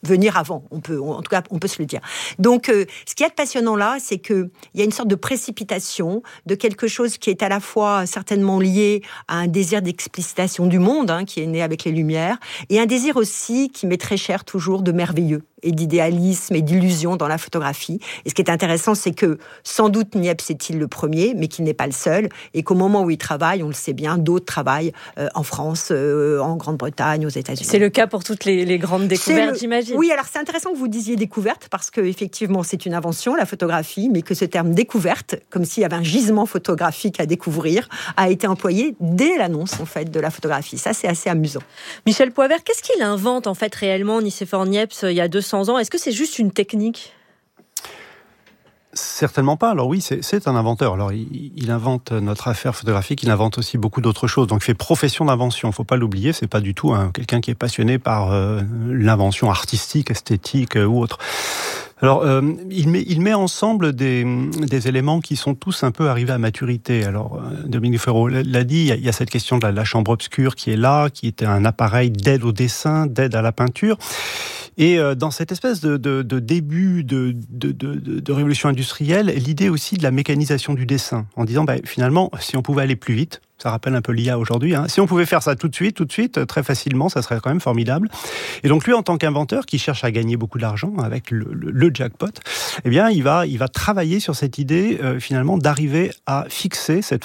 venir avant. On peut, en tout cas, on peut se le dire. Donc, euh, ce qu'il y a de passionnant là, c'est qu'il y a une sorte de précipitation de quelque chose qui est à la fois certainement lié à un désir d'explicitation du monde, hein, qui est né avec les Lumières, et un désir aussi qui m'est très cher toujours de merveilleux et d'idéalisme et d'illusion dans la photographie. Et ce qui est intéressant, c'est que sans doute Niepce est-il le premier, mais qu'il n'est pas le seul, et qu'au moment où il travaille, on le sait bien, d'autres travaillent euh, en France, euh, en Grande-Bretagne, aux États-Unis. C'est le cas pour toutes les, les grandes découvertes, le... j'imagine. Oui, alors c'est intéressant que vous disiez découverte, parce que effectivement c'est une invention, la photographie, mais que ce terme découverte, comme s'il y avait un gisement photographique à découvrir, a été employé dès l'annonce en fait de la photographie. Ça, c'est assez amusant. Michel Poivert, qu'est-ce qu'il invente en fait réellement, Nicéphore Niepce, il y a deux cents ans? Est-ce que c'est juste une technique? Certainement pas. Alors oui, c'est, c'est un inventeur. Alors il, il invente notre affaire photographique, il invente aussi beaucoup d'autres choses. Donc il fait profession d'invention. Faut pas l'oublier. C'est pas du tout un, quelqu'un qui est passionné par euh, l'invention artistique, esthétique euh, ou autre. Alors, euh, il met, il met ensemble des, des éléments qui sont tous un peu arrivés à maturité. Alors, euh, Dominique Ferraud l'a dit, il y, a, il y a cette question de la, la chambre obscure qui est là, qui était un appareil d'aide au dessin, d'aide à la peinture. Et euh, dans cette espèce de, de, de début de, de, de, de révolution industrielle, l'idée aussi de la mécanisation du dessin, en disant, bah, finalement, si on pouvait aller plus vite, ça rappelle un peu l'I A aujourd'hui, hein. Si on pouvait faire ça tout de suite, tout de suite, très facilement, ça serait quand même formidable. Et donc lui, en tant qu'inventeur, qui cherche à gagner beaucoup d'argent avec le, le, le jackpot, eh bien, il va, il va travailler sur cette idée, euh, finalement, d'arriver à fixer cette